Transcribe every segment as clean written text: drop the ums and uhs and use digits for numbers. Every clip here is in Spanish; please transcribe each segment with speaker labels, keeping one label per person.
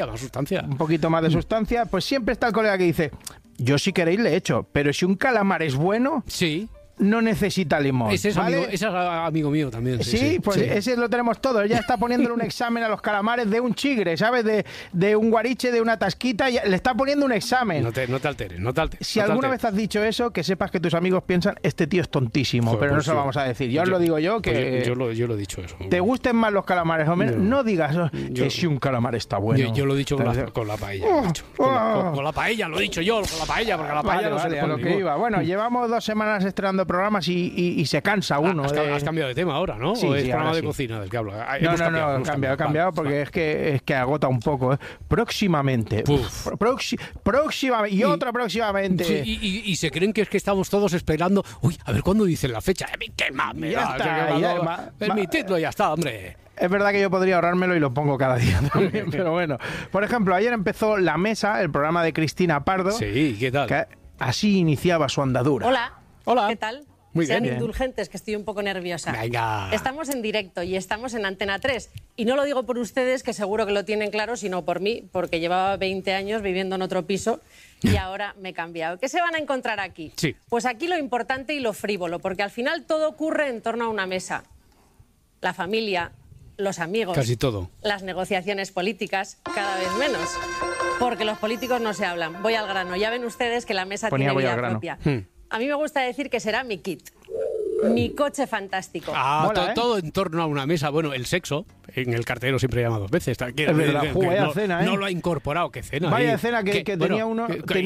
Speaker 1: más sustancia.
Speaker 2: Un poquito más de sustancia, pues siempre está el colega que dice, yo si queréis le echo, pero si un calamar es bueno...
Speaker 1: Sí.
Speaker 2: No necesita limón.
Speaker 1: Ese es,
Speaker 2: ¿vale?
Speaker 1: amigo mío también.
Speaker 2: Sí, pues sí. Ese lo tenemos todos. Ya está poniéndole un examen a los calamares de un chigre, ¿sabes? De un guariche, de una tasquita. Le está poniendo un examen.
Speaker 1: No te alteres.
Speaker 2: Si alguna vez has dicho eso, que sepas que tus amigos piensan, este tío es tontísimo. Joder, pero no se lo vamos a decir. Os lo digo yo, que...
Speaker 1: Yo lo he dicho eso.
Speaker 2: ¿Te gusten más los calamares o menos? No digas que si un calamar está bueno.
Speaker 1: Yo lo he dicho con la paella. Con la paella, lo he dicho yo, con la paella, porque la paella no se le
Speaker 2: a lo que iba. Bueno, llevamos 2 semanas estrenando programas y se cansa uno.
Speaker 1: Has cambiado de tema ahora, ¿no?
Speaker 2: Sí,
Speaker 1: ¿O es programa de
Speaker 2: sí.
Speaker 1: cocina del que hablo?
Speaker 2: No, he cambiado porque es que agota un poco. Próximamente. Próximamente. Y otra próximamente.
Speaker 1: Sí, y se creen que es que estamos todos esperando. Uy, a ver cuándo dicen la fecha. ¿Qué más me da? Permitidlo, ya está, hombre.
Speaker 2: Es verdad que yo podría ahorrármelo y lo pongo cada día también, pero bueno. Por ejemplo, ayer empezó La Mesa, el programa de Cristina Pardo.
Speaker 1: Sí, ¿qué tal?
Speaker 2: Que así iniciaba su andadura.
Speaker 3: Hola. ¿Qué tal?
Speaker 1: Muy
Speaker 3: Sean
Speaker 1: bien.
Speaker 3: indulgentes, que estoy un poco nerviosa.
Speaker 1: Venga.
Speaker 3: Estamos en directo y estamos en Antena 3. Y no lo digo por ustedes, que seguro que lo tienen claro, sino por mí, porque llevaba 20 años viviendo en otro piso y ahora me he cambiado. ¿Qué se van a encontrar aquí?
Speaker 1: Sí.
Speaker 3: Pues aquí lo importante y lo frívolo, porque al final todo ocurre en torno a una mesa. La familia, los amigos.
Speaker 1: Casi todo.
Speaker 3: Las negociaciones políticas, cada vez menos. Porque los políticos no se hablan. Voy al grano. Ya ven ustedes que la mesa tiene vida propia. A mí me gusta decir que será mi kit. Mi coche fantástico.
Speaker 2: Mola,
Speaker 1: todo en torno a una mesa. Bueno, el sexo, en el cartero siempre llama 2 veces.
Speaker 2: Es verdad, vaya cena, ¿eh?
Speaker 1: No lo ha incorporado, ¿qué cena?
Speaker 2: Vaya cena que tenía uno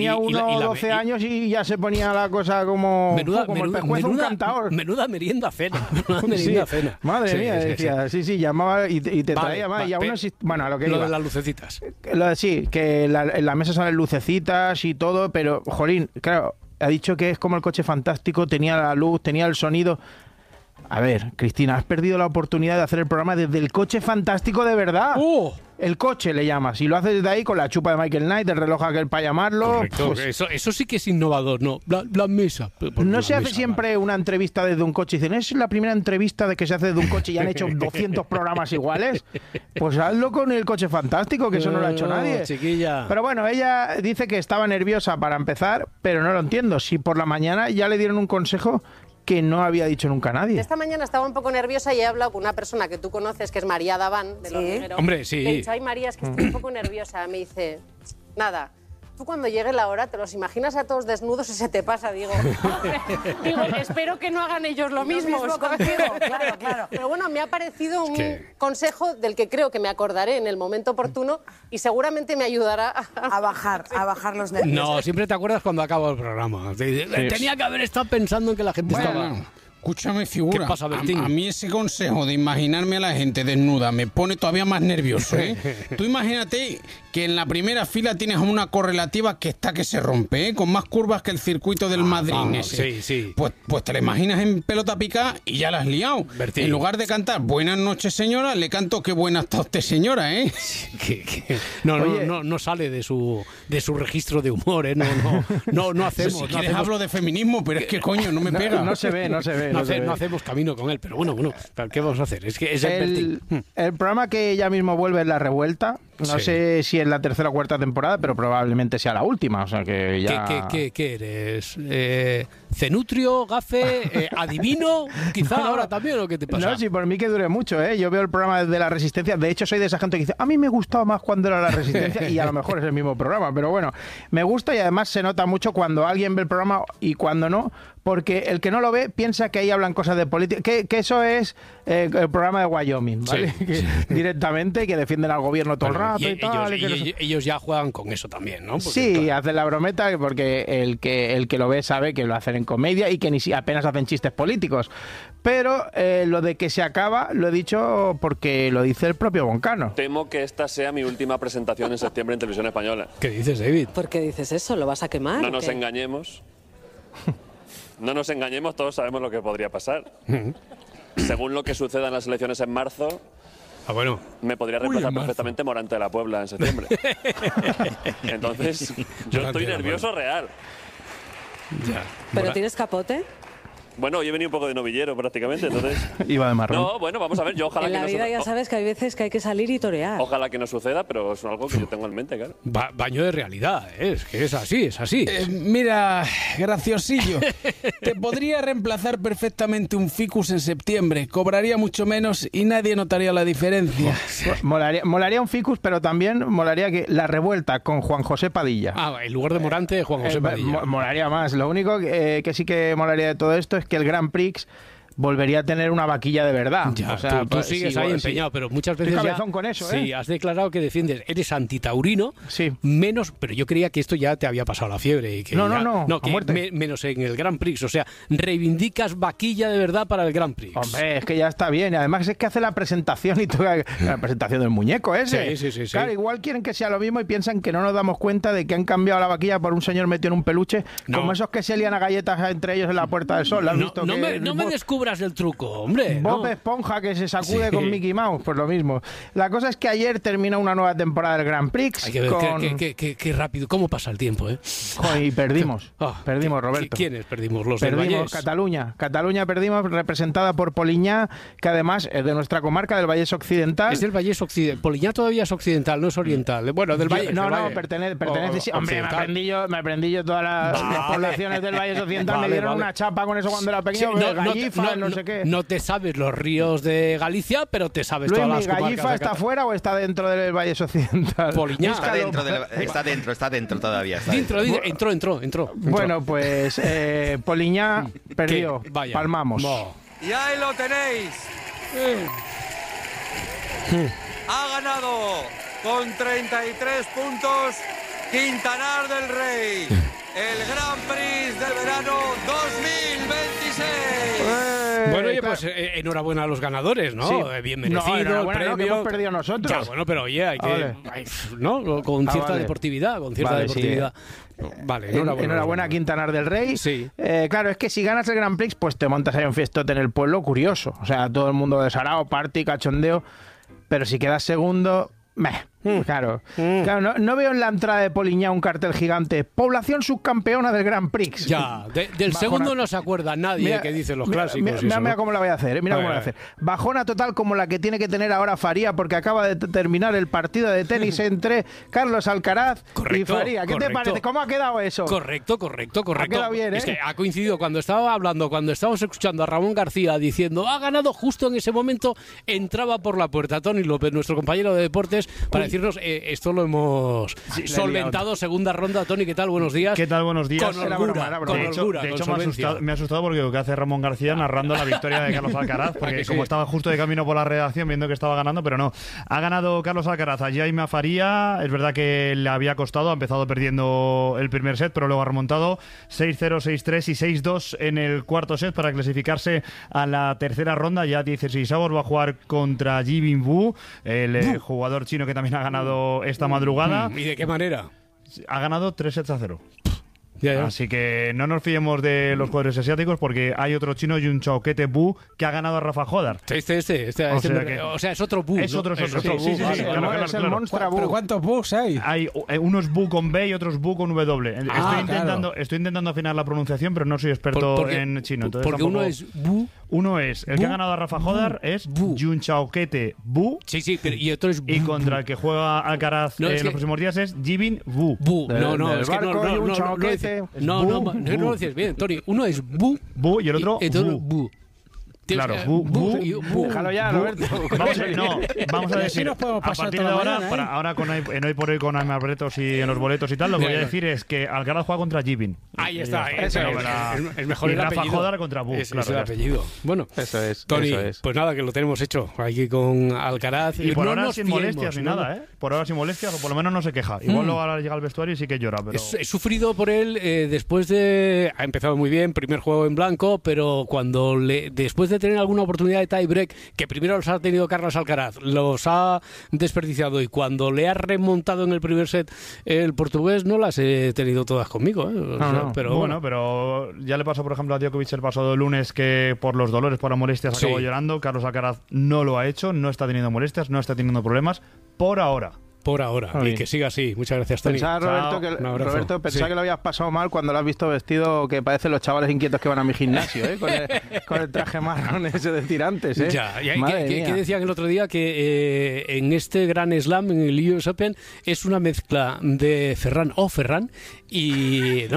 Speaker 2: 12 años y ya se ponía la cosa como el pescuezo un cantador.
Speaker 1: Menuda merienda cena. Cena.
Speaker 2: Madre mía, decía, sí, llamaba y te traía más. Y aún bueno, a lo que iba.
Speaker 1: Lo de las lucecitas.
Speaker 2: Sí, que en la mesa salen lucecitas y todo, pero, jolín, claro... Ha dicho que es como el coche fantástico, tenía la luz, tenía el sonido. A ver, Cristina, has perdido la oportunidad de hacer el programa desde el coche fantástico de verdad. El coche le llamas. Y lo haces desde ahí con la chupa de Michael Knight, el reloj aquel para llamarlo.
Speaker 1: Correcto, pues, eso sí que es innovador, ¿no? La mesa.
Speaker 2: No se hace siempre una entrevista desde un coche. Dicen, es la primera entrevista de que se hace desde un coche y han hecho 200 programas iguales. Pues hazlo con el coche fantástico, que eso no lo ha hecho nadie.
Speaker 1: Chiquilla.
Speaker 2: Pero bueno, ella dice que estaba nerviosa para empezar, pero no lo entiendo. Si por la mañana ya le dieron un consejo que no había dicho nunca nadie.
Speaker 3: Esta mañana estaba un poco nerviosa y he hablado con una persona que tú conoces, que es María Daván, del Hormiguero.
Speaker 1: Hombre, sí.
Speaker 3: Le he dicho, ay María, es que estoy un poco nerviosa. Me dice, nada, tú cuando llegue la hora te los imaginas a todos desnudos y se te pasa, digo, espero que no hagan ellos lo mismo
Speaker 4: contigo, claro.
Speaker 3: Pero bueno, me ha parecido un consejo del que creo que me acordaré en el momento oportuno y seguramente me ayudará
Speaker 4: a bajar los nervios.
Speaker 1: No, siempre te acuerdas cuando acaba el programa. Tenía que haber estado pensando en que la gente estaba...
Speaker 5: Escúchame, figura.
Speaker 1: ¿Qué pasa, Bertín?
Speaker 5: A mí ese consejo de imaginarme a la gente desnuda me pone todavía más nervioso, ¿eh? Tú imagínate que en la primera fila tienes una correlativa que está que se rompe, ¿eh? Con más curvas que el circuito del Madrid.
Speaker 1: Sí.
Speaker 5: Pues te la imaginas en pelota picada y ya la has liado.
Speaker 1: Bertín.
Speaker 5: En lugar de cantar buenas noches, señora, le canto qué buena está usted, señora, ¿eh?
Speaker 1: No sale de su registro de humor, ¿eh? No hacemos.
Speaker 5: Si quieres hablo de feminismo, pero es que coño, no me pega.
Speaker 2: No se ve.
Speaker 1: No hacemos camino con él, pero bueno, ¿qué vamos a hacer? Es que es el
Speaker 2: programa que ya mismo vuelve es La Revuelta. No sé si es la 3ª o 4ª temporada, pero probablemente sea la última. O sea que ya...
Speaker 1: ¿Qué eres? ¿Cenutrio, gafe, adivino? Quizá ahora también, ¿o qué te pasa?
Speaker 2: No, sí, por mí que dure mucho, ¿eh? Yo veo el programa desde La Resistencia. De hecho, soy de esa gente que dice, a mí me gustaba más cuando era La Resistencia, y a lo mejor es el mismo programa. Pero bueno, me gusta y además se nota mucho cuando alguien ve el programa y cuando no, porque el que no lo ve piensa que ahí hablan cosas de política, que eso es el programa de Wyoming, ¿vale? Directamente, que defienden al gobierno todo el rato y tal.
Speaker 1: Ellos ya juegan con eso también, ¿no? Porque,
Speaker 2: sí, hacen la brometa, porque el que lo ve sabe que lo hacen en comedia y que ni apenas hacen chistes políticos. Pero lo de que se acaba, lo he dicho porque lo dice el propio Boncano.
Speaker 6: Temo que esta sea mi última presentación en septiembre en Televisión Española.
Speaker 1: ¿Qué dices, David?
Speaker 3: ¿Por qué dices eso? ¿Lo vas a quemar?
Speaker 6: No nos engañemos. No nos engañemos, todos sabemos lo que podría pasar. Según lo que suceda en las elecciones en marzo, me podría reemplazar perfectamente Morante de la Puebla en septiembre. Entonces, yo estoy nervioso real.
Speaker 3: ¿Pero tienes capote?
Speaker 6: Bueno, hoy he venido un poco de novillero prácticamente, entonces...
Speaker 2: Iba de marrón.
Speaker 6: No, bueno, vamos a ver, yo ojalá
Speaker 3: en
Speaker 6: que
Speaker 3: la vida ya sabes que hay veces que hay que salir y torear.
Speaker 6: Ojalá que no suceda, pero es algo que yo tengo en mente, claro.
Speaker 1: Baño de realidad, es que es así, es así.
Speaker 5: Mira, graciosillo, te podría reemplazar perfectamente un ficus en septiembre, cobraría mucho menos y nadie notaría la diferencia.
Speaker 2: Molaría un ficus, pero también molaría que la revuelta con Juan José Padilla.
Speaker 1: En lugar de Morante, Juan José Padilla.
Speaker 2: Molaría más. Lo único que sí que molaría de todo esto es que el Grand Prix volvería a tener una vaquilla de verdad.
Speaker 1: Ya, o sea, tú sigues ahí empeñado, pero muchas veces
Speaker 2: cabezón con eso,
Speaker 1: sí, has declarado que defiendes, eres antitaurino, menos, pero yo creía que esto ya te había pasado la fiebre. Y que
Speaker 2: no,
Speaker 1: que menos en el Grand Prix, o sea, reivindicas vaquilla de verdad para el Grand Prix.
Speaker 2: Hombre, es que ya está bien, y además es que hace la presentación y toda la presentación del muñeco ese.
Speaker 1: Sí.
Speaker 2: Claro, igual quieren que sea lo mismo y piensan que no nos damos cuenta de que han cambiado la vaquilla por un señor metido en un peluche, como esos que se lían a galletas entre ellos en la Puerta del Sol. ¿Lo has visto?
Speaker 1: No me descubras el truco, hombre.
Speaker 2: Bob Esponja que se sacude con Mickey Mouse, pues lo mismo. La cosa es que ayer terminó una nueva temporada del Grand Prix.
Speaker 1: Hay que ver qué rápido, cómo pasa el tiempo, ¿eh?
Speaker 2: Y perdimos, Roberto.
Speaker 1: ¿Quiénes perdimos? Los
Speaker 2: perdimos,
Speaker 1: del Vallés.
Speaker 2: Cataluña perdimos, representada por Poliñá, que además es de nuestra comarca, del Vallés Occidental.
Speaker 1: Es del Vallés Occidental. Poliñá todavía es occidental, no es oriental. Bueno, del Vallés.
Speaker 2: Pertenece sí. Hombre, me aprendí yo todas las poblaciones del Vallés Occidental. Me dieron una chapa con eso cuando era pequeño. Gallifa, no sé qué.
Speaker 1: No te sabes los ríos de Galicia, pero te sabes todas las comarcas.
Speaker 2: ¿Gallifa está fuera o está dentro del Vallés Occidental?
Speaker 1: Poliñá.
Speaker 7: Está dentro todavía.
Speaker 1: Entró.
Speaker 2: Bueno, pues Poliñá perdió. Palmamos.
Speaker 8: Y ahí lo tenéis. Ha ganado con 33 puntos Quintanar del Rey. El Grand Prix del verano 2026.
Speaker 1: Bueno, oye, pues enhorabuena a los ganadores, ¿no?
Speaker 2: Sí.
Speaker 1: Bien merecido.
Speaker 2: Enhorabuena, no, que hemos perdido nosotros.
Speaker 1: Ya, bueno, pero oye, hay que... ¿no? Con cierta deportividad, Vale,
Speaker 2: enhorabuena a Quintanar del Rey.
Speaker 1: Sí.
Speaker 2: Claro, es que si ganas el Grand Prix, pues te montas ahí un fiestote en el pueblo curioso. O sea, todo el mundo desarado, party, cachondeo. Pero si quedas segundo... Claro, no veo en la entrada de Poliñá un cartel gigante: población subcampeona del Grand Prix.
Speaker 1: Ya, del segundo no se acuerda nadie que dice los clásicos.
Speaker 2: Mira cómo la voy a hacer, cómo la voy a hacer. Bajona total como la que tiene que tener ahora Faría, porque acaba de terminar el partido de tenis entre Carlos Alcaraz y Faría. ¿Qué te parece? ¿Cómo ha quedado eso?
Speaker 1: Correcto.
Speaker 2: Ha quedado bien, ¿eh?
Speaker 1: Es que ha coincidido cuando estábamos escuchando a Ramón García diciendo ha ganado, justo en ese momento entraba por la puerta Tony López, nuestro compañero de deportes, para decirnos esto lo hemos solventado. Segunda ronda. Tony, ¿qué tal? Buenos días.
Speaker 9: ¿Qué tal? Buenos días.
Speaker 1: Con holgura.
Speaker 9: De hecho me ha asustado porque lo que hace Ramón García narrando la victoria de Carlos Alcaraz, porque como estaba justo de camino por la redacción viendo que estaba ganando, pero no. Ha ganado Carlos Alcaraz a Jaime Faría. Es verdad que le había costado, ha empezado perdiendo el primer set, pero luego ha remontado 6-0, 6-3 y 6-2 en el cuarto set para clasificarse a la tercera ronda. Ya 16avos, va a jugar contra Jibin Wu, el jugador chino que también ha ganado esta madrugada.
Speaker 1: ¿Y de qué manera?
Speaker 9: Ha ganado 3-0.
Speaker 1: Ya.
Speaker 9: Así que no nos fiemos de los jugadores asiáticos, porque hay otro chino, Yun Chaoquete Bu, que ha ganado a Rafa Jodar.
Speaker 1: O sea, es otro Bu.
Speaker 9: Es otro Bu. Sí,
Speaker 2: es el Monster Bu.
Speaker 1: ¿Pero cuántos Bus hay?
Speaker 9: Hay unos Bu con B y otros Bu con W. Estoy intentando afinar la pronunciación, pero no soy experto en chino. Entonces
Speaker 1: porque uno es Bu.
Speaker 9: Uno es el que ha ganado a Rafa Jodar, es Yun Chaoquete Bu.
Speaker 1: Sí, pero y otro es Bu.
Speaker 9: Y contra el que juega Alcaraz en los próximos días es Jibin Wu.
Speaker 1: No, es que no lo dices bien, Tony. Uno es Bu
Speaker 9: y el otro Bu. Claro,
Speaker 2: déjalo ya, Roberto.
Speaker 9: Vamos a decir, a partir de ahora en hoy por hoy con Amarbetos y en los boletos y tal, lo que voy a decir es que Alcaraz juega contra Jibin.
Speaker 1: Ahí está, es mejor el
Speaker 9: Rafa
Speaker 1: apellido.
Speaker 9: Jodar contra Bu.
Speaker 1: Es el apellido. Bueno,
Speaker 2: eso es.
Speaker 1: Tony, pues nada, que lo tenemos hecho aquí con Alcaraz.
Speaker 9: Y por ahora sin molestias ni nada, ¿eh? Por ahora sin molestias, o por lo menos no se queja. Igual luego ahora llega al vestuario y sí que llora, pero...
Speaker 1: He sufrido por él después de... Ha empezado muy bien, primer juego en blanco, pero después de tener alguna oportunidad de tie-break, que primero los ha tenido Carlos Alcaraz, los ha desperdiciado, y cuando le ha remontado en el primer set el portugués, no las he tenido todas conmigo, ¿eh? Pero
Speaker 9: bueno, pero ya le pasó, por ejemplo, a Djokovic el pasado lunes, que por los dolores, por las molestias, acabó llorando. Carlos Alcaraz no lo ha hecho, no está teniendo molestias, no está teniendo problemas, por ahora.
Speaker 1: por ahora. Y que siga así. Muchas gracias, Tony.
Speaker 2: Pensaba, Roberto, pensaba que lo habías pasado mal cuando lo has visto vestido que parecen los chavales inquietos que van a mi gimnasio, con el traje marrón ese de tirantes.
Speaker 1: Ya, ¿qué decían el otro día? Que en este Gran Slam, en el US Open, es una mezcla de Ferran y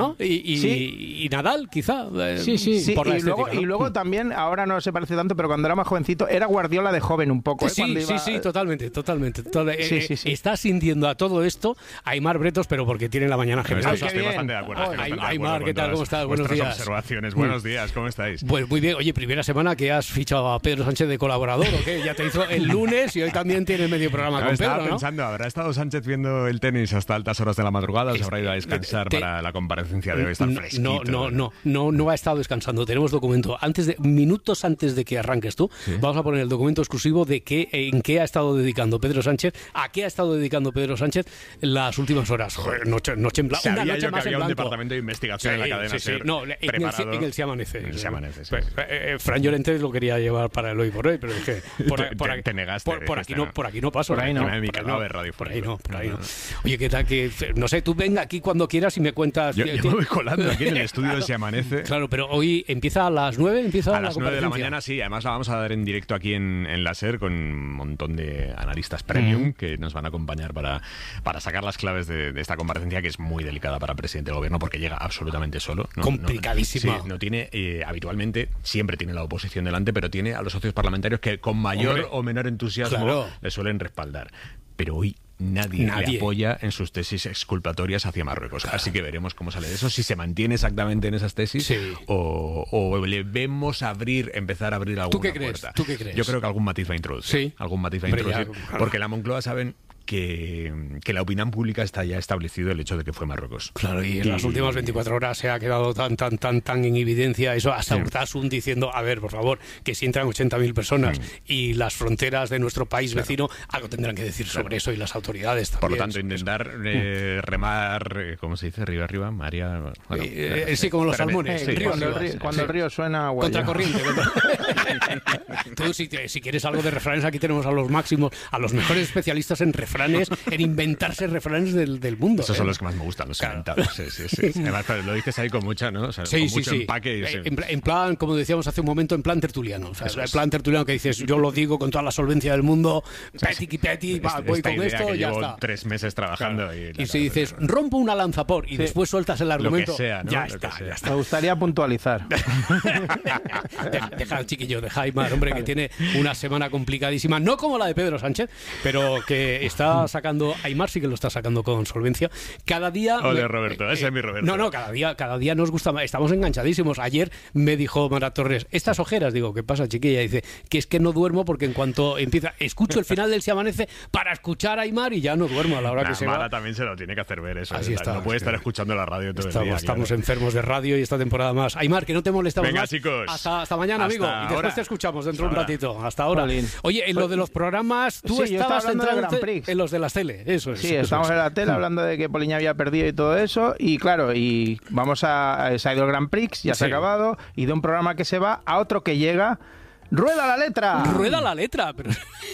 Speaker 1: Nadal, quizá.
Speaker 2: Sí.
Speaker 1: Por la estética,
Speaker 2: y luego también, ahora no se parece tanto, pero cuando era más jovencito, era Guardiola de joven un poco.
Speaker 1: Sí, totalmente. Está sintiendo a todo esto Aimar Bretos, pero porque tiene la mañana generosa.
Speaker 10: Estoy bastante de acuerdo.
Speaker 1: Aimar, ¿qué tal? ¿Cómo estás? Buenos días.
Speaker 10: Observaciones. Buenos días, ¿cómo estáis?
Speaker 1: Pues muy bien. Oye, primera semana que has fichado a Pedro Sánchez de colaborador, ¿o qué? Ya te hizo el lunes y hoy también tiene medio programa con Pedro, ¿no?
Speaker 10: Estaba pensando, ¿habrá estado Sánchez viendo el tenis hasta altas horas de la madrugada o se habrá ido a descansar para la comparecencia de hoy? Está fresquito.
Speaker 1: No ha estado descansando. Tenemos documento. Minutos antes de que arranques tú, vamos a poner el documento exclusivo de en qué ha estado dedicando Pedro Sánchez, a qué ha estado dedicando Pedro Sánchez las últimas horas. Joder, noche en blanco.
Speaker 10: Sabía
Speaker 1: noche
Speaker 10: yo
Speaker 1: más
Speaker 10: que había
Speaker 1: en
Speaker 10: un
Speaker 1: blanco.
Speaker 10: departamento de investigación en la cadena SER.
Speaker 1: No, en el Se Amanece. Fran Llorente lo quería llevar para el Hoy por Hoy, pero es que
Speaker 10: te negaste.
Speaker 1: Por aquí no paso.
Speaker 10: Por ahí no.
Speaker 1: Por ahí no. Oye, ¿qué tal? Que no sé, tú venga aquí cuando quieras y me cuentas.
Speaker 10: Yo me voy colando aquí en el estudio del Se Amanece.
Speaker 1: Claro, pero hoy empieza a las 9,
Speaker 10: a las 9 de la mañana, sí. Además la vamos a dar en directo aquí en la SER con un montón de analistas premium que nos van a acompañar para sacar las claves de esta comparecencia, que es muy delicada para el presidente del gobierno porque llega absolutamente solo.
Speaker 1: Complicadísima.
Speaker 10: No tiene, habitualmente, siempre tiene la oposición delante, pero tiene a los socios parlamentarios que con mayor o menor entusiasmo le suelen respaldar. Pero hoy nadie le apoya en sus tesis exculpatorias hacia Marruecos. Así que veremos cómo sale de eso, si se mantiene exactamente en esas tesis o le vemos empezar a abrir alguna puerta.
Speaker 1: ¿Tú qué crees?
Speaker 10: Yo creo que algún matiz va a introducir. Porque la Moncloa saben que la opinión pública está ya establecido el hecho de que fue Marruecos.
Speaker 1: Claro, y en las últimas 24 horas se ha quedado tan en evidencia eso, hasta Urtasun diciendo, a ver, por favor, que si entran 80.000 personas y las fronteras de nuestro país vecino, algo tendrán que decir sobre eso, y las autoridades también.
Speaker 10: Por lo tanto, intentar remar, ¿cómo se dice? Río arriba, María...
Speaker 1: Bueno, sí, como los salmones.
Speaker 2: Cuando el río suena...
Speaker 1: Contracorriente. Tú, si quieres algo de refranes, aquí tenemos a los máximos, a los mejores especialistas en refranes, en inventarse refranes del mundo.
Speaker 10: Esos son los que más me gustan, los inventados. Sí. Además, lo dices ahí con mucha, ¿no? O sea, con mucho empaque.
Speaker 1: En plan, como decíamos hace un momento, en plan tertuliano. O sea, en plan tertuliano que dices, yo lo digo con toda la solvencia del mundo, peti, voy con esto,
Speaker 10: que
Speaker 1: ya
Speaker 10: llevo
Speaker 1: está.
Speaker 10: 3 meses trabajando.
Speaker 1: Claro. Y si dices, rompo una lanza por, y después sueltas el argumento,
Speaker 10: lo que sea, ¿no?
Speaker 1: ya está.
Speaker 2: Me gustaría puntualizar.
Speaker 1: Deja al chiquillo de Aimar, hombre, que tiene una semana complicadísima, no como la de Pedro Sánchez, pero que está sacando, Aimar sí que lo está sacando con solvencia. Cada día...
Speaker 10: Ole, Roberto, ese es mi Roberto.
Speaker 1: No, cada día nos gusta más, estamos enganchadísimos. Ayer me dijo Mara Torres, estas ojeras, digo, ¿qué pasa, chiquilla? Dice, que es que no duermo porque en cuanto empieza, escucho el final del Se Amanece para escuchar a Aimar y ya no duermo a la hora que se va.
Speaker 10: Mara también se lo tiene que hacer ver eso.
Speaker 1: Así está,
Speaker 10: no puede estar escuchando la radio todo el día.
Speaker 1: Estamos enfermos de radio y esta temporada más. Aimar, que no te molestamos
Speaker 10: más.
Speaker 1: Chicos. Hasta mañana, amigo. Y después te escuchamos dentro de un ratito. Hasta ahora. Oye, en lo de los programas, tú estabas centrado en los de las tele. Eso es.
Speaker 2: Sí, estamos en la tele hablando de que Poliña había perdido y todo eso. Y claro, se ha ido el Grand Prix, ya se ha acabado. Y de un programa que se va a otro que llega. ¡Rueda la letra!
Speaker 1: ¡Rueda la letra! Pero...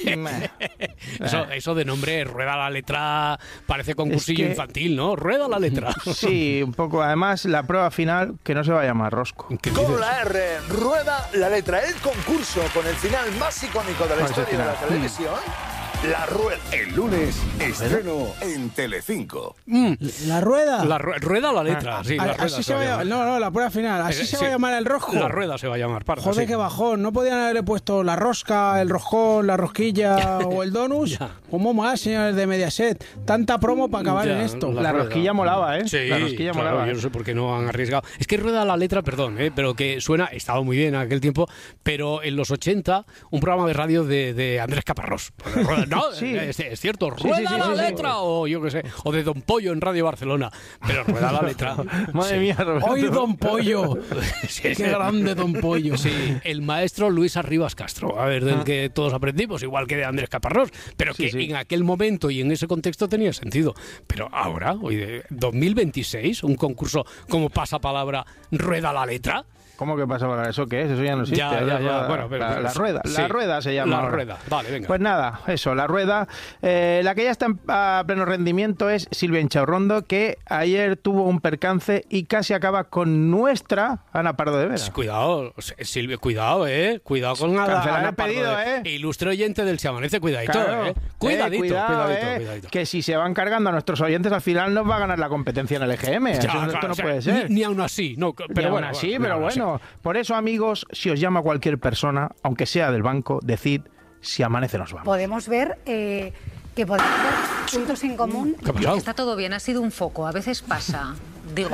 Speaker 1: eso de nombre, Rueda la letra, parece concursillo infantil, ¿no? ¡Rueda la letra!
Speaker 2: Sí, un poco. Además, la prueba final, que no se va a llamar Rosco.
Speaker 11: Con la R, Rueda la letra. El concurso con el final más icónico de la historia de la televisión. La Rueda.
Speaker 12: El lunes, estreno en Telecinco.
Speaker 13: ¿La Rueda?
Speaker 1: Rueda la letra, sí. La
Speaker 13: así se va a llamar. No, la prueba final. Así se va a llamar el rosco.
Speaker 1: La Rueda se va a llamar, parda.
Speaker 13: Joder, qué bajón. ¿No podían haberle puesto la rosca, el roscón, la rosquilla o el donus? ¿Cómo más, señores de Mediaset? Tanta promo para acabar en esto.
Speaker 2: La rosquilla molaba, ¿eh?
Speaker 1: Sí,
Speaker 2: la rosquilla molaba.
Speaker 1: Yo no sé por qué no han arriesgado. Es que Rueda la letra, perdón, pero que suena, estaba muy bien en aquel tiempo, pero en los 80, un programa de radio de Andrés Caparrós. No,
Speaker 2: sí.
Speaker 1: Es cierto, Rueda la letra, o yo qué sé, o de Don Pollo en Radio Barcelona, pero Rueda la letra.
Speaker 2: Madre mía, Roberto.
Speaker 13: ¡Hoy Don Pollo! ¡Qué grande Don Pollo!
Speaker 1: Sí, el maestro Luis Arribas Castro, a ver, del que todos aprendimos, igual que de Andrés Caparrós, pero que en aquel momento y en ese contexto tenía sentido. Pero ahora, hoy de 2026, un concurso como Pasapalabra, Rueda la letra.
Speaker 2: ¿Cómo que pasa ahora? ¿Eso qué es? Eso ya no existe.
Speaker 1: Ya. Bueno, pero,
Speaker 2: la rueda. Sí, la rueda se llama.
Speaker 1: La rueda. Vale, venga.
Speaker 2: Pues nada, eso, la rueda. La que ya está a pleno rendimiento es Silvia Inchaurrondo, que ayer tuvo un percance y casi acaba con nuestra Ana Pardo de Vera.
Speaker 1: Cuidado, Silvia, cuidado, Cuidado con Ana
Speaker 2: Pardo de Vera.
Speaker 1: Ilustre oyente del Se Amanece, cuidadito,
Speaker 2: claro.
Speaker 1: Cuidadito.
Speaker 2: Que si se van cargando a nuestros oyentes, al final nos va a ganar la competencia en el EGM. Esto no puede ser.
Speaker 1: Ni aún así. No, pero
Speaker 2: bueno. Por eso, amigos, si os llama cualquier persona, aunque sea del banco, decid si amanece nos vamos.
Speaker 14: Podemos ver que podemos ver puntos en común.
Speaker 15: Está todo bien, ha sido un foco, a veces pasa. Digo,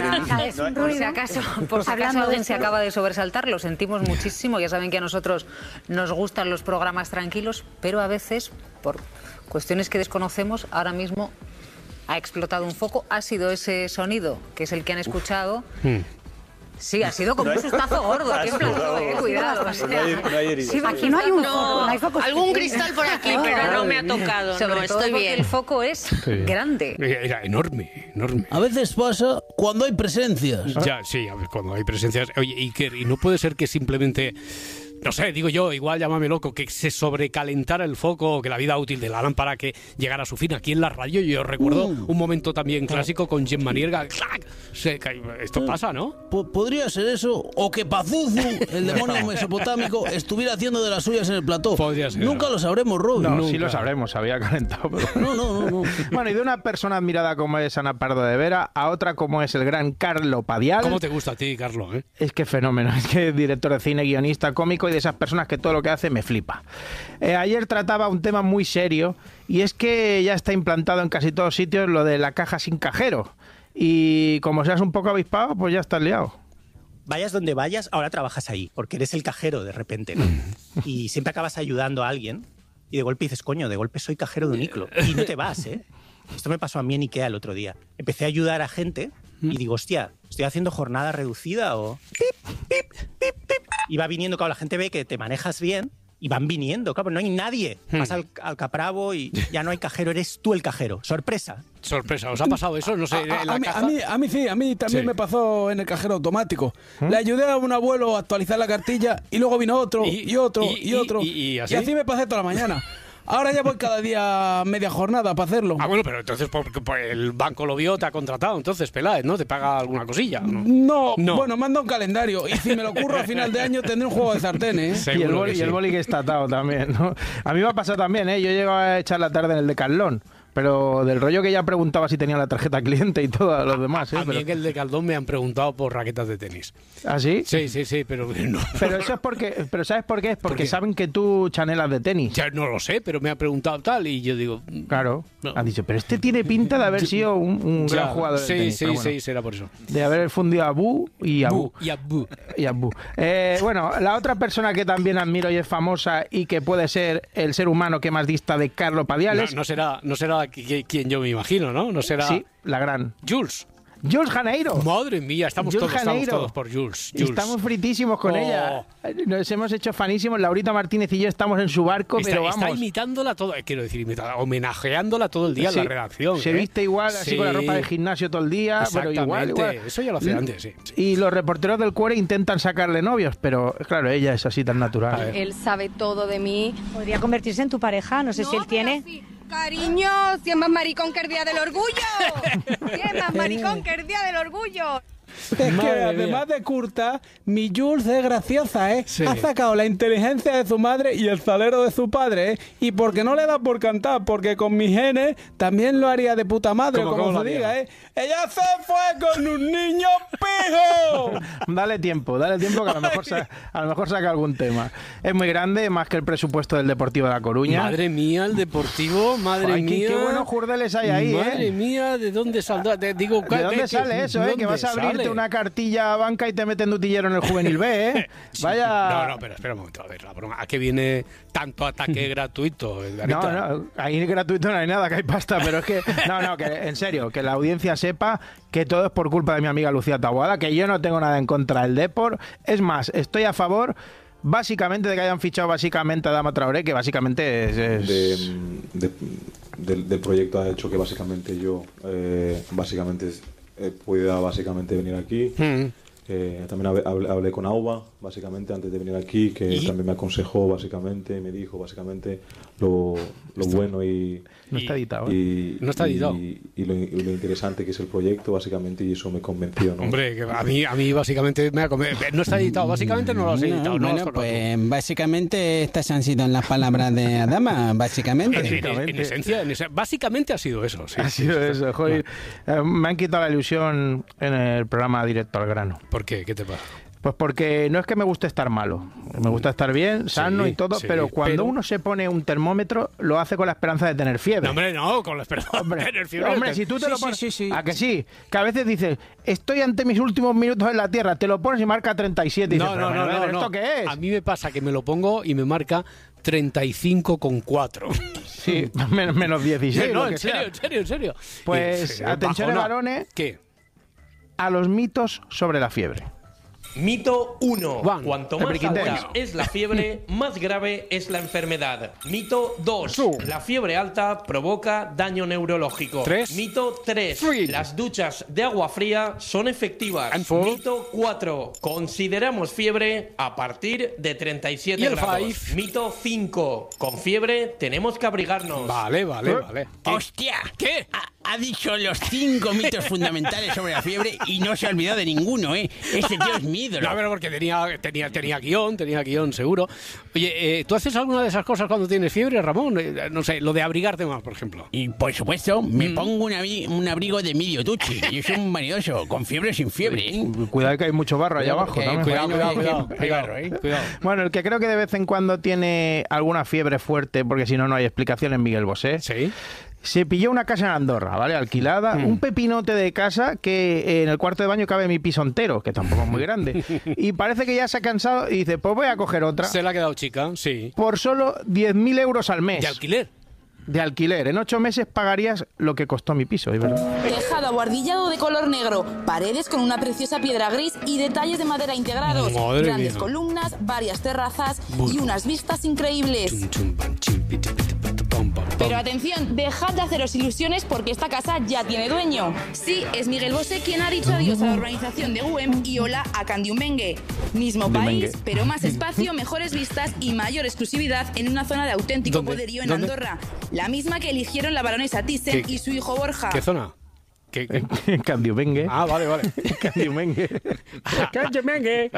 Speaker 14: por
Speaker 15: si acaso alguien se acaba de sobresaltar, lo sentimos muchísimo. Ya saben que a nosotros nos gustan los programas tranquilos, pero a veces, por cuestiones que desconocemos, ahora mismo ha explotado un foco. Ha sido ese sonido, que es el que han escuchado. Sí, ha sido como un sustazo gordo. Aquí en plató, cuidado.
Speaker 14: Aquí no hay un foco, no hay focos.
Speaker 3: Algún cristal por aquí, pero no me ha tocado.
Speaker 15: Sobre todo estoy bien. El foco es grande.
Speaker 1: Era enorme.
Speaker 13: A veces pasa cuando hay presencias.
Speaker 1: Ya, sí, a ver, cuando hay presencias. Oye, y no puede ser que simplemente... No sé, digo yo, igual llámame loco, que se sobrecalentara el foco o que la vida útil de la lámpara que llegara a su fin. Aquí en la radio yo recuerdo un momento también clásico con Gemma Nierga. Esto pasa, ¿no?
Speaker 13: Podría ser eso, o que Pazuzu, el demonio mesopotámico, estuviera haciendo de las suyas en el plató.
Speaker 1: Podría ser.
Speaker 13: Nunca lo sabremos, Robin.
Speaker 2: No, sí lo sabremos, había calentado. Pero...
Speaker 13: No.
Speaker 2: Bueno, y de una persona admirada como es Ana Pardo de Vera a otra como es el gran Carlo Padial.
Speaker 1: ¿Cómo te gusta a ti, Carlo?
Speaker 2: Es que fenómeno, es que es director de cine, guionista, cómico y de esas personas que todo lo que hace me flipa. Ayer trataba un tema muy serio y es que ya está implantado en casi todos sitios lo de la caja sin cajero y como seas un poco avispado, pues ya estás liado.
Speaker 16: Vayas donde vayas, ahora trabajas ahí, porque eres el cajero de repente, ¿no? Y siempre acabas ayudando a alguien y de golpe dices, coño, de golpe soy cajero de un Iclo. Y no te vas, ¿eh? Esto me pasó a mí en Ikea el otro día. Empecé a ayudar a gente y digo, hostia, ¿estoy haciendo jornada reducida o...? Y va viniendo, claro, la gente ve que te manejas bien y van viniendo, claro, no hay nadie. Vas al Capravo y ya no hay cajero, eres tú el cajero. Sorpresa.
Speaker 1: ¿Os ha pasado eso? No sé,
Speaker 13: a mí también me pasó en el cajero automático. Le ayudé a un abuelo a actualizar la cartilla y luego vino otro y otro.
Speaker 1: Y
Speaker 13: así me pasé toda la mañana. Ahora ya voy cada día media jornada para hacerlo.
Speaker 1: Bueno, pero entonces porque el banco lo vio, te ha contratado. Entonces, Peláez, ¿no? ¿Te paga alguna cosilla?
Speaker 13: No. Bueno, manda un calendario. Y si me lo ocurro a final de año, tendré un juego de sartenes.
Speaker 2: Y el boli que está atado también, ¿no? A mí me ha pasado también, ¿eh? Yo llego a echar la tarde en el Decathlon. Pero del rollo que ya preguntaba si tenía la tarjeta cliente y todo los demás.
Speaker 1: A mí en el Decathlon me han preguntado por raquetas de tenis.
Speaker 2: ¿Ah, sí?
Speaker 1: Sí, pero no.
Speaker 2: Pero eso es porque... ¿Pero sabes por qué? Es porque saben que tú chanelas de tenis.
Speaker 1: Ya no lo sé, pero me ha preguntado tal y yo digo...
Speaker 2: Claro. No. Han dicho, pero este tiene pinta de haber sido un gran jugador de tenis.
Speaker 1: Sí, será por eso.
Speaker 2: De haber fundido a Bu y a Bu.
Speaker 1: Y a Bu.
Speaker 2: Bueno, la otra persona que también admiro y es famosa y que puede ser el ser humano que más dista de Carlo Padiales...
Speaker 1: No será quien yo me imagino, ¿no? No será...
Speaker 2: Sí, la gran...
Speaker 1: Jules
Speaker 2: Janeiro.
Speaker 1: Madre mía, estamos todos por Jules.
Speaker 2: Estamos fritísimos con ella. Nos hemos hecho fanísimos. Laurita Martínez y yo estamos en su barco, pero vamos...
Speaker 1: Está imitándola todo, homenajeándola todo el día en la redacción.
Speaker 2: Se viste igual, así con la ropa de gimnasio todo el día.
Speaker 1: Exactamente,
Speaker 2: pero igual.
Speaker 1: Eso ya lo hace antes, sí.
Speaker 2: Y los reporteros del Cuore intentan sacarle novios, pero claro, ella es así tan natural.
Speaker 17: Él sabe todo de mí.
Speaker 14: ¿Podría convertirse en tu pareja? No sé si él tiene...
Speaker 17: Sí. Cariño, si es más maricón que el día del orgullo. Si es más maricón que el día del orgullo.
Speaker 13: Es que además de curta, mi Jules es graciosa, ¿eh? Sí. Ha sacado la inteligencia de su madre y el salero de su padre, ¿eh? Y porque no le da por cantar, porque con mis genes también lo haría de puta madre, como se diga, ¿eh? ¡Ella se fue con un niño pijo!
Speaker 2: Dale tiempo que a lo mejor saca algún tema. Es muy grande, más que el presupuesto del Deportivo de La Coruña.
Speaker 1: Madre mía, el Deportivo, madre mía.
Speaker 2: Qué buenos jurdeles hay ahí,
Speaker 1: madre mía, ¿de dónde saldrá? ¿De dónde
Speaker 2: sale eso, que vas a abrirte una cartilla a banca y te meten de utillero en el Juvenil B, ¿eh?
Speaker 1: Sí,
Speaker 2: vaya...
Speaker 1: No, pero espera un momento, a ver, la broma. ¿A qué viene tanto ataque gratuito?
Speaker 2: No, ahí gratuito no hay nada, que hay pasta, pero es que... No, que en serio, que la audiencia sepa que todo es por culpa de mi amiga Lucía Taboada, que yo no tengo nada en contra del Depor. Es más, estoy a favor... Básicamente de que hayan fichado básicamente a Adama Traoré, que básicamente es...
Speaker 18: Del proyecto ha hecho que básicamente yo pueda básicamente venir aquí que también hablé con Auba, básicamente, antes de venir aquí, que también me aconsejó, básicamente, me dijo, básicamente, lo bueno y...
Speaker 2: No está editado.
Speaker 1: No está editado.
Speaker 18: Y lo interesante que es el proyecto, básicamente, y eso me convenció, ¿no?
Speaker 1: Hombre, que a mí básicamente me ha convencido. No está editado, básicamente no lo has editado.
Speaker 5: Bueno, pues básicamente estas han sido las palabras de Adama, básicamente.
Speaker 1: En esencia, básicamente ha sido eso. Sí,
Speaker 2: ha sido eso, joder. Me han quitado la ilusión en el programa Directo al Grano.
Speaker 1: ¿Por qué? ¿Qué te pasa?
Speaker 2: Pues porque no es que me guste estar malo, me gusta estar bien, sano y todo, pero cuando uno se pone un termómetro, lo hace con la esperanza de tener fiebre.
Speaker 1: No, hombre, no, con la esperanza de tener fiebre.
Speaker 2: Hombre, si tú te lo pones... ¿A que sí? Que a veces dices, estoy ante mis últimos minutos en la Tierra, te lo pones y marca 37 y dices,
Speaker 1: no,
Speaker 2: ¿esto qué es?
Speaker 1: A mí me pasa que me lo pongo y me marca 35,4.
Speaker 2: Sí, menos 16.
Speaker 1: No, en serio.
Speaker 2: Pues, atención, varones,
Speaker 1: ¿qué?
Speaker 2: A los mitos sobre la fiebre.
Speaker 19: Mito 1. Cuanto más alta es la fiebre, más grave es la enfermedad. Mito 2. La fiebre alta provoca daño neurológico.
Speaker 1: 3.
Speaker 19: Mito 3. Las duchas de agua fría son efectivas. Mito 4. Consideramos fiebre a partir de 37 grados. Mito 5. Con fiebre tenemos que abrigarnos.
Speaker 1: Vale.
Speaker 5: ¿Qué? ¡Hostia! ¿Qué? Ha dicho los 5 mitos fundamentales sobre la fiebre y no se ha olvidado de ninguno, ¿eh? Este tío es mi ídolo.
Speaker 1: No, pero porque tenía guión, seguro. Oye, ¿tú haces alguna de esas cosas cuando tienes fiebre, Ramón? No sé, lo de abrigarte más, por ejemplo.
Speaker 5: Y por supuesto, me pongo un abrigo de medio tuche. Yo soy un vanidoso, con fiebre o sin fiebre, ¿eh?
Speaker 2: Cuidado que hay mucho barro allá abajo.
Speaker 1: Cuidado.
Speaker 2: Bueno, el que creo que de vez en cuando tiene alguna fiebre fuerte, porque si no, no hay explicación, es Miguel Bosé.
Speaker 1: Sí.
Speaker 2: Se pilló una casa en Andorra, ¿vale? Alquilada, un pepinote de casa que en el cuarto de baño cabe mi piso entero, que tampoco es muy grande. Y parece que ya se ha cansado y dice, pues voy a coger otra.
Speaker 1: Se le ha quedado chica, sí.
Speaker 2: Por solo 10.000 euros al mes.
Speaker 1: ¿De alquiler?
Speaker 2: De alquiler. En 8 meses pagarías lo que costó mi piso, ¿es verdad?
Speaker 20: Tejado abuhardillado de color negro, paredes con una preciosa piedra gris y detalles de madera integrados.
Speaker 1: Madre
Speaker 20: grandes
Speaker 1: mía.
Speaker 20: columnas, varias terrazas y unas vistas increíbles. Pero atención, dejad de haceros ilusiones porque esta casa ya tiene dueño. Sí, es Miguel Bosé quien ha dicho adiós a la organización de UEM y hola a Candiumengue. Mismo país, pero más espacio, mejores vistas y mayor exclusividad en una zona de auténtico poderío en Andorra. La misma que eligieron la baronesa Thyssen y su hijo Borja.
Speaker 1: ¿Qué zona?
Speaker 2: Candiumengue.
Speaker 1: Ah, vale.
Speaker 2: Candiumengue.
Speaker 1: Candiumengue.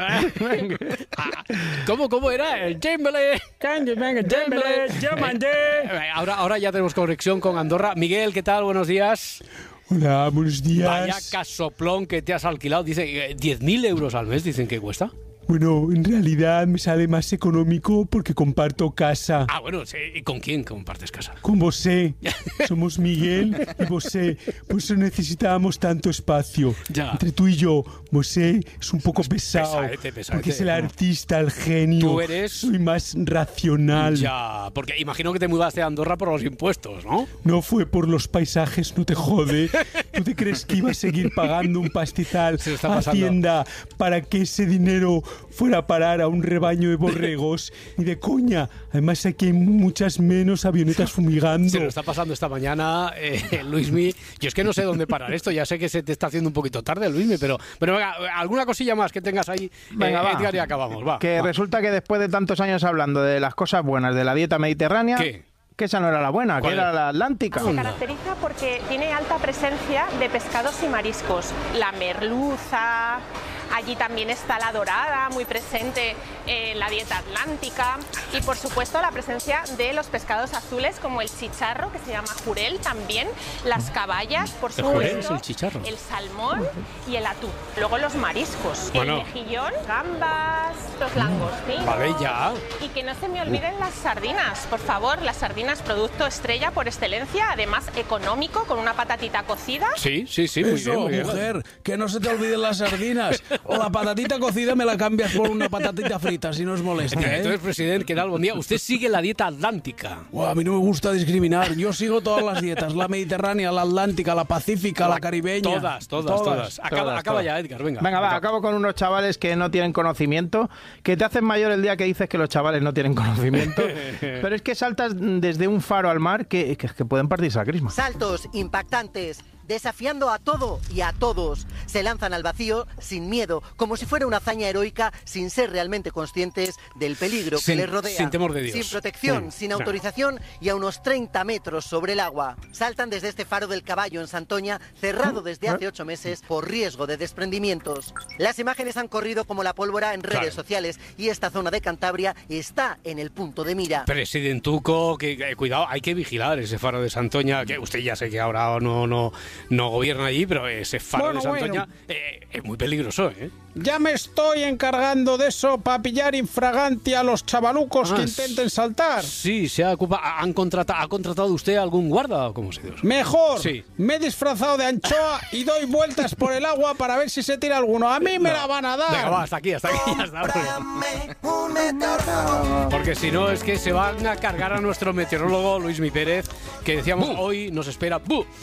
Speaker 1: ¿Cómo era? El Dembélé.
Speaker 13: Candiumengue, Dembélé, yo mandé.
Speaker 1: Ahora ya tenemos conexión con Andorra. Miguel, ¿qué tal? Buenos días.
Speaker 13: Hola, buenos días.
Speaker 1: Vaya casoplón que te has alquilado. Dice 10.000 euros al mes, dicen que cuesta.
Speaker 13: Bueno, en realidad me sale más económico porque comparto casa.
Speaker 1: Ah, bueno, sí. ¿Y con quién compartes casa?
Speaker 13: Con Bosé. Somos Miguel y Bosé. Por eso necesitábamos tanto espacio.
Speaker 1: Ya.
Speaker 13: Entre tú y yo, Bosé es un poco pesado.
Speaker 1: Pesaete.
Speaker 13: Porque es el artista, el genio.
Speaker 1: Tú eres...
Speaker 13: Soy más racional.
Speaker 1: Ya, porque imagino que te mudaste a Andorra por los impuestos, ¿no?
Speaker 13: No fue por los paisajes, no te jode. ¿Tú te crees que iba a seguir pagando un pastizal a Hacienda para que ese dinero fuera a parar a un rebaño de borregos? Ni de coña. Además aquí hay muchas menos avionetas fumigando.
Speaker 1: Se lo está pasando esta mañana, Luismi. Yo es que no sé dónde parar esto. Ya sé que se te está haciendo un poquito tarde, Luismi, pero venga, alguna cosilla más que tengas ahí, Edgar, y acabamos. Va.
Speaker 2: Resulta que después de tantos años hablando de las cosas buenas de la dieta mediterránea...
Speaker 1: ¿Qué?
Speaker 2: Que esa no era la buena, que era la atlántica.
Speaker 21: Se caracteriza porque tiene alta presencia de pescados y mariscos. La merluza, allí también está la dorada, muy presente en la dieta atlántica. Y por supuesto la presencia de los pescados azules como el chicharro, que se llama jurel también, las caballas, por supuesto, el salmón y el atún. Luego los mariscos, el mejillón, gambas, los langostinos.
Speaker 1: Vale, ya.
Speaker 21: Y que no se me olviden las sardinas, por favor, las sardinas, producto estrella por excelencia, además económico, con una patatita cocida.
Speaker 1: Sí, muy
Speaker 22: Eso,
Speaker 1: bien,
Speaker 22: mujer, que no se te olviden las sardinas. O la patatita cocida me la cambias por una patatita frita, si no os molesta, ¿eh?
Speaker 1: Entonces, presidente, ¿qué tal? Buen día. Usted sigue la dieta atlántica.
Speaker 22: A mí no me gusta discriminar. Yo sigo todas las dietas. La mediterránea, la atlántica, la pacífica, la caribeña.
Speaker 1: Todas. Acaba ya, Edgar, venga.
Speaker 2: Venga, acabo con unos chavales que no tienen conocimiento, que te hacen mayor el día que dices que los chavales no tienen conocimiento. Pero es que saltas desde un faro al mar que pueden partirse a crisma.
Speaker 23: Saltos impactantes
Speaker 4: desafiando a todo y a todos. Se lanzan al vacío sin miedo, como si fuera una hazaña heroica, sin ser realmente conscientes del peligro que les rodea.
Speaker 1: Sin temor de Dios.
Speaker 4: Sin protección, sin autorización y a unos 30 metros sobre el agua. Saltan desde este faro del Caballo en Santoña, cerrado desde hace 8 meses por riesgo de desprendimientos. Las imágenes han corrido como la pólvora en redes sociales y esta zona de Cantabria está en el punto de mira.
Speaker 1: Presidentuco, cuidado, hay que vigilar ese faro de Santoña, que usted ya sé que ahora no gobierna allí, pero ese faro de Santoña es muy peligroso, ¿eh?
Speaker 13: Ya me estoy encargando de eso para pillar infraganti a los chavalucos que intenten saltar.
Speaker 1: Sí, ¿ha contratado usted algún guarda o cómo se dice?
Speaker 13: Mejor, me he disfrazado de anchoa y doy vueltas por el agua para ver si se tira alguno. A mí me la van a dar.
Speaker 1: Venga, va, hasta aquí, ya está. Porque si no es que se van a cargar a nuestro meteorólogo Luismi Pérez, que decíamos hoy nos espera,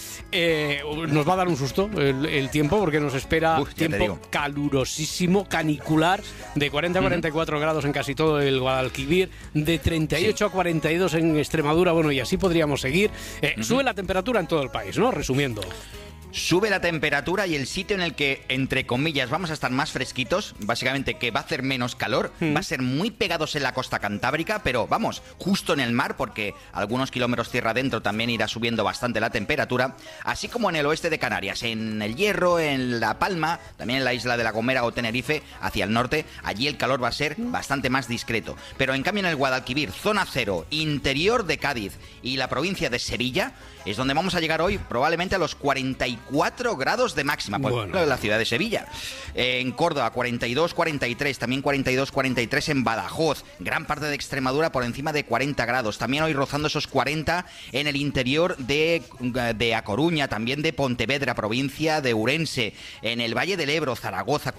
Speaker 1: nos va a dar un susto el tiempo, porque nos espera tiempo calurosísimo, canicular, de 40 a 44 grados en casi todo el Guadalquivir, de 38 a 42 en Extremadura, bueno, y así podríamos seguir. Sube la temperatura en todo el país, ¿no? Resumiendo.
Speaker 7: Sube la temperatura y el sitio en el que, entre comillas, vamos a estar más fresquitos, básicamente que va a hacer menos calor, va a ser muy pegados en la costa cantábrica, pero vamos, justo en el mar, porque algunos kilómetros tierra adentro también irá subiendo bastante la temperatura, así como en el oeste de Canarias, en El Hierro, en La Palma, también en la isla de La Gomera o Tenerife, hacia el norte, allí el calor va a ser bastante más discreto. Pero en cambio en el Guadalquivir, zona cero, interior de Cádiz y la provincia de Sevilla, es donde vamos a llegar hoy probablemente a los 44 grados de máxima, por ejemplo, en la ciudad de Sevilla. En Córdoba, 42, 43, también 42, 43 en Badajoz. Gran parte de Extremadura por encima de 40 grados. También hoy rozando esos 40 en el interior de A Coruña, también de Pontevedra, provincia de Ourense. En el Valle del Ebro, Zaragoza,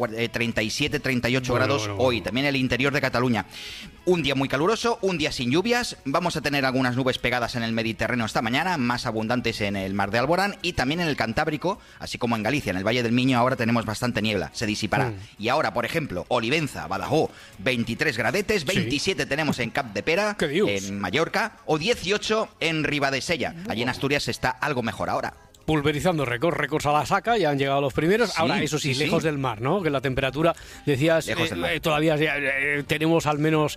Speaker 7: 37, 38 grados hoy. También en el interior de Cataluña. Un día muy caluroso, un día sin lluvias. Vamos a tener algunas nubes pegadas en el Mediterráneo esta mañana, más abundantes en el Mar de Alborán y también en el Cantábrico, así como en Galicia, en el Valle del Miño ahora tenemos bastante niebla, se disipará. Y ahora, por ejemplo, Olivenza, Badajoz, 23 gradetes, 27 tenemos en Cap de Pera, en Mallorca, o 18 en Ribadesella. Allí en Asturias está algo mejor ahora.
Speaker 1: Pulverizando récords a la saca, ya han llegado los primeros. Ahora, eso sí, lejos del mar, ¿no? Que la temperatura, decías, todavía tenemos al menos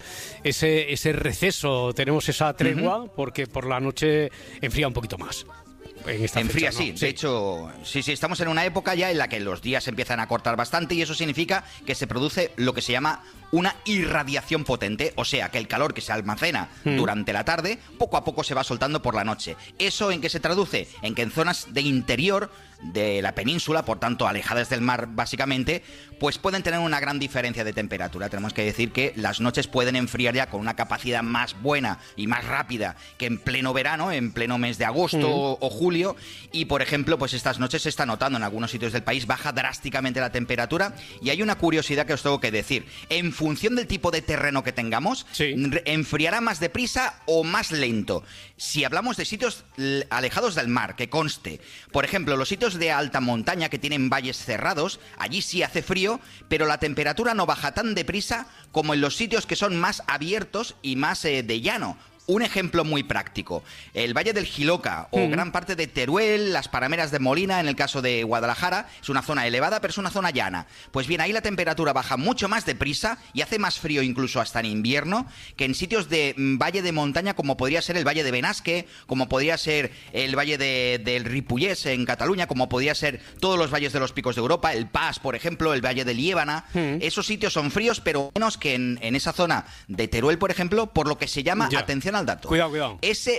Speaker 1: ese receso, tenemos esa tregua, porque por la noche enfría un poquito más.
Speaker 7: Enfría, fecha, ¿no? De hecho, sí, estamos en una época ya en la que los días empiezan a cortar bastante y eso significa que se produce lo que se llama una irradiación potente, o sea, que el calor que se almacena durante la tarde, poco a poco se va soltando por la noche. ¿Eso en qué se traduce? En que en zonas de interior de la península, por tanto alejadas del mar básicamente, pues pueden tener una gran diferencia de temperatura. Tenemos que decir que las noches pueden enfriar ya con una capacidad más buena y más rápida que en pleno verano, en pleno mes de agosto o julio, y por ejemplo, pues estas noches se está notando en algunos sitios del país, baja drásticamente la temperatura, y hay una curiosidad que os tengo que decir. En función del tipo de terreno que tengamos, enfriará más deprisa o más lento. Si hablamos de sitios alejados del mar, que conste, por ejemplo, los sitios de alta montaña que tienen valles cerrados, allí sí hace frío, pero la temperatura no baja tan deprisa como en los sitios que son más abiertos y más de llano. Un ejemplo muy práctico, el Valle del Jiloca o gran parte de Teruel, las Parameras de Molina, en el caso de Guadalajara, es una zona elevada, pero es una zona llana. Pues bien, ahí la temperatura baja mucho más deprisa y hace más frío incluso hasta en invierno que en sitios de valle de montaña como podría ser el Valle de Benasque, como podría ser el Valle del Ripollès en Cataluña, como podría ser todos los valles de los picos de Europa, el Pas, por ejemplo, el Valle de Liébana. Esos sitios son fríos, pero menos que en esa zona de Teruel, por ejemplo, por lo que se llama, atención al dato.
Speaker 1: Cuidado.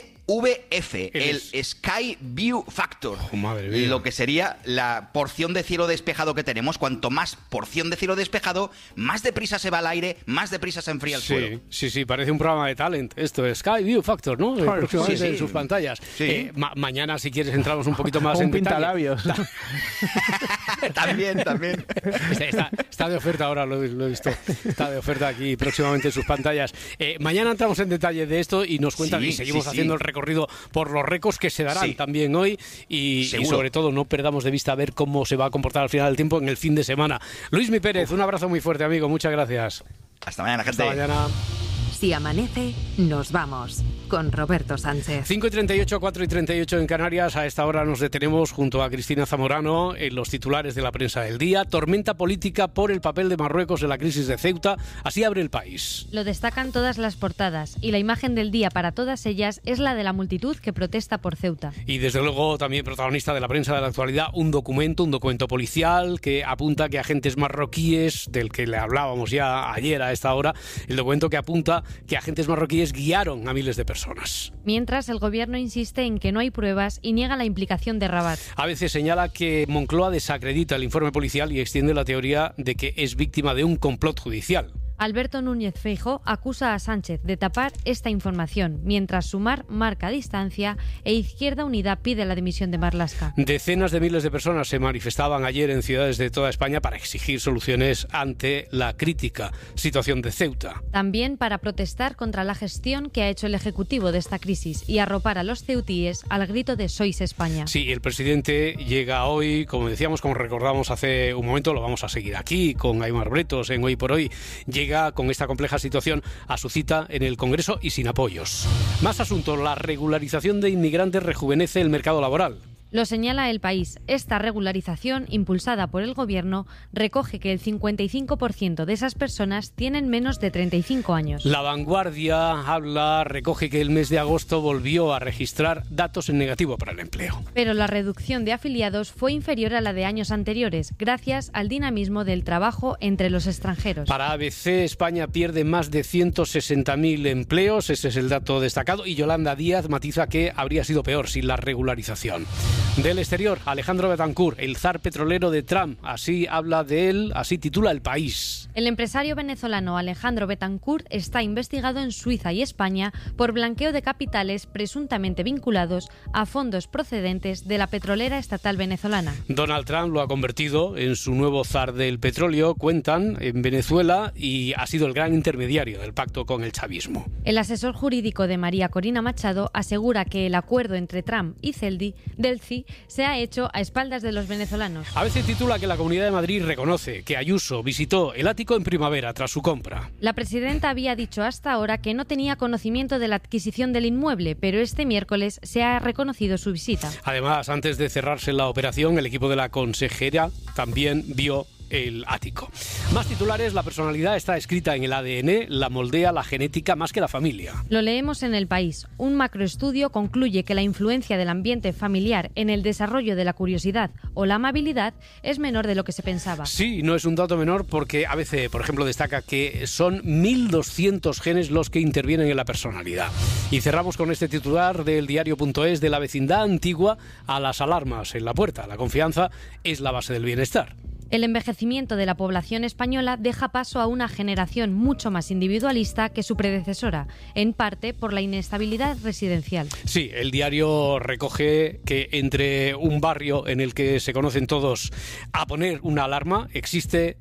Speaker 7: SVF, el Sky View Factor, lo que sería la porción de cielo despejado que tenemos. Cuanto más porción de cielo despejado, más deprisa se va al aire, más deprisa se enfría el suelo.
Speaker 1: Sí, parece un programa de talent. Esto es Sky View Factor, ¿no? Próximamente en sus pantallas. Mañana, si quieres, entramos un poquito más en
Speaker 2: pintalabios.
Speaker 7: También.
Speaker 1: Está de oferta ahora, lo he visto. Está de oferta aquí próximamente en sus pantallas. Mañana entramos en detalle de esto y nos cuentan y seguimos haciendo el recorrido por los récords que se darán también hoy y sobre todo no perdamos de vista a ver cómo se va a comportar al final del tiempo en el fin de semana. Luismi Pérez, un abrazo muy fuerte, amigo, muchas gracias.
Speaker 7: Hasta mañana, gente.
Speaker 1: Hasta mañana.
Speaker 6: Si amanece, nos vamos. Con Roberto Sánchez.
Speaker 1: 5:38, 4:38 en Canarias. A esta hora nos detenemos junto a Cristina Zamorano en los titulares de la prensa del día. Tormenta política por el papel de Marruecos en la crisis de Ceuta. Así abre El País.
Speaker 8: Lo destacan todas las portadas y la imagen del día para todas ellas es la de la multitud que protesta por Ceuta.
Speaker 1: Y desde luego también protagonista de la prensa de la actualidad, un documento policial que apunta que agentes marroquíes, del que le hablábamos ya ayer a esta hora, el documento que apunta que agentes marroquíes guiaron a miles de personas.
Speaker 8: Mientras, el gobierno insiste en que no hay pruebas y niega la implicación de Rabat.
Speaker 1: A veces señala que Moncloa desacredita el informe policial y extiende la teoría de que es víctima de un complot judicial.
Speaker 8: Alberto Núñez Feijóo acusa a Sánchez de tapar esta información, mientras Sumar marca distancia e Izquierda Unida pide la dimisión de Marlaska.
Speaker 1: Decenas de miles de personas se manifestaban ayer en ciudades de toda España para exigir soluciones ante la crítica situación de Ceuta.
Speaker 8: También para protestar contra la gestión que ha hecho el Ejecutivo de esta crisis y arropar a los ceutíes al grito de «Sois España».
Speaker 1: Sí, el presidente llega hoy, como decíamos, como recordamos hace un momento, lo vamos a seguir aquí con Aimar Bretos en Hoy por Hoy, llega con esta compleja situación a su cita en el Congreso y sin apoyos. Más asuntos, la regularización de inmigrantes rejuvenece el mercado laboral.
Speaker 8: Lo señala El País. Esta regularización, impulsada por el Gobierno, recoge que el 55% de esas personas tienen menos de 35 años.
Speaker 1: La Vanguardia recoge que el mes de agosto volvió a registrar datos en negativo para el empleo.
Speaker 8: Pero la reducción de afiliados fue inferior a la de años anteriores, gracias al dinamismo del trabajo entre los extranjeros.
Speaker 1: Para ABC, España pierde más de 160.000 empleos, ese es el dato destacado, y Yolanda Díaz matiza que habría sido peor sin la regularización. Del exterior, Alejandro Betancourt, el zar petrolero de Trump, así habla de él, así titula El País.
Speaker 8: El empresario venezolano Alejandro Betancourt está investigado en Suiza y España por blanqueo de capitales presuntamente vinculados a fondos procedentes de la petrolera estatal venezolana.
Speaker 1: Donald Trump lo ha convertido en su nuevo zar del petróleo, cuentan, en Venezuela, y ha sido el gran intermediario del pacto con el chavismo.
Speaker 8: El asesor jurídico de María Corina Machado asegura que el acuerdo entre Trump y Celdi del CI se ha hecho a espaldas de los venezolanos.
Speaker 1: A veces titula que la Comunidad de Madrid reconoce que Ayuso visitó el ático en primavera tras su compra.
Speaker 8: La presidenta había dicho hasta ahora que no tenía conocimiento de la adquisición del inmueble, pero este miércoles se ha reconocido su visita.
Speaker 1: Además, antes de cerrarse la operación, el equipo de la consejera también vio el ático. Más titulares, la personalidad está escrita en el ADN, la moldea la genética más que la familia.
Speaker 8: Lo leemos en El País. Un macroestudio concluye que la influencia del ambiente familiar en el desarrollo de la curiosidad o la amabilidad es menor de lo que se pensaba.
Speaker 1: Sí, no es un dato menor porque ABC, por ejemplo, destaca que son 1.200 genes los que intervienen en la personalidad. Y cerramos con este titular del diario.es: de la vecindad antigua a las alarmas en la puerta. La confianza es la base del bienestar.
Speaker 8: El envejecimiento de la población española deja paso a una generación mucho más individualista que su predecesora, en parte por la inestabilidad residencial.
Speaker 1: Sí, el diario recoge que entre un barrio en el que se conocen todos a poner una alarma, existe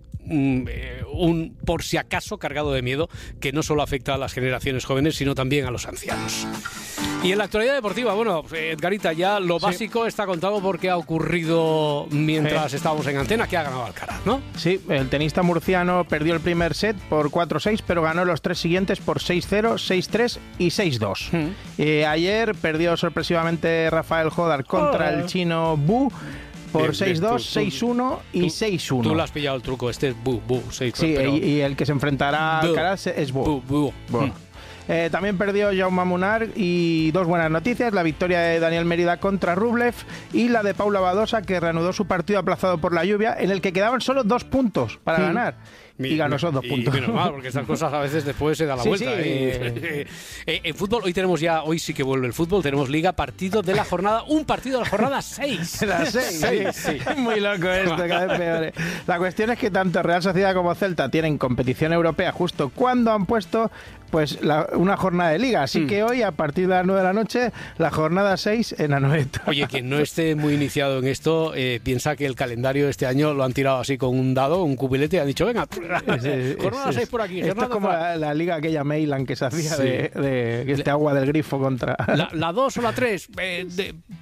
Speaker 1: un por si acaso cargado de miedo que no solo afecta a las generaciones jóvenes, sino también a los ancianos. Y en la actualidad deportiva, bueno, Edgarita, ya lo básico está contado porque ha ocurrido mientras estábamos en antena, que ha ganado Alcaraz, ¿no?
Speaker 2: Sí, el tenista murciano perdió el primer set por 4-6, pero ganó los tres siguientes por 6-0, 6-3 y 6-2. Ayer perdió sorpresivamente Rafael Jodar contra el chino Bu por 6-2, 6-1 y 6-1.
Speaker 1: Tú le has pillado el truco, este es Bu, 6-4.
Speaker 2: Sí, pero... y el que se enfrentará a Alcaraz es Bu. También perdió Jaume Munar, y dos buenas noticias: la victoria de Daniel Mérida contra Rublev y la de Paula Badosa, que reanudó su partido aplazado por la lluvia, en el que quedaban solo 2 puntos para ganar. Y ganó esos 2 puntos.
Speaker 1: Y menos mal, porque estas cosas a veces después se da la vuelta. Sí. En fútbol, hoy sí que vuelve el fútbol. Tenemos Liga, partido de la jornada, un partido de la jornada 6.
Speaker 2: La 6, sí. Muy loco esto, cada vez peor. La cuestión es que tanto Real Sociedad como Celta tienen competición europea justo cuando han puesto pues una jornada de Liga. Así que hoy, a partir de las 9 de la noche, la jornada 6 en Anoeta.
Speaker 1: Oye, quien no esté muy iniciado en esto, piensa que el calendario de este año lo han tirado así con un dado, un cubilete, y han dicho, venga, jornada 6 por aquí.
Speaker 2: Esto es como la liga aquella Mailand que se hacía de agua del grifo contra...
Speaker 1: La 2 o la 3,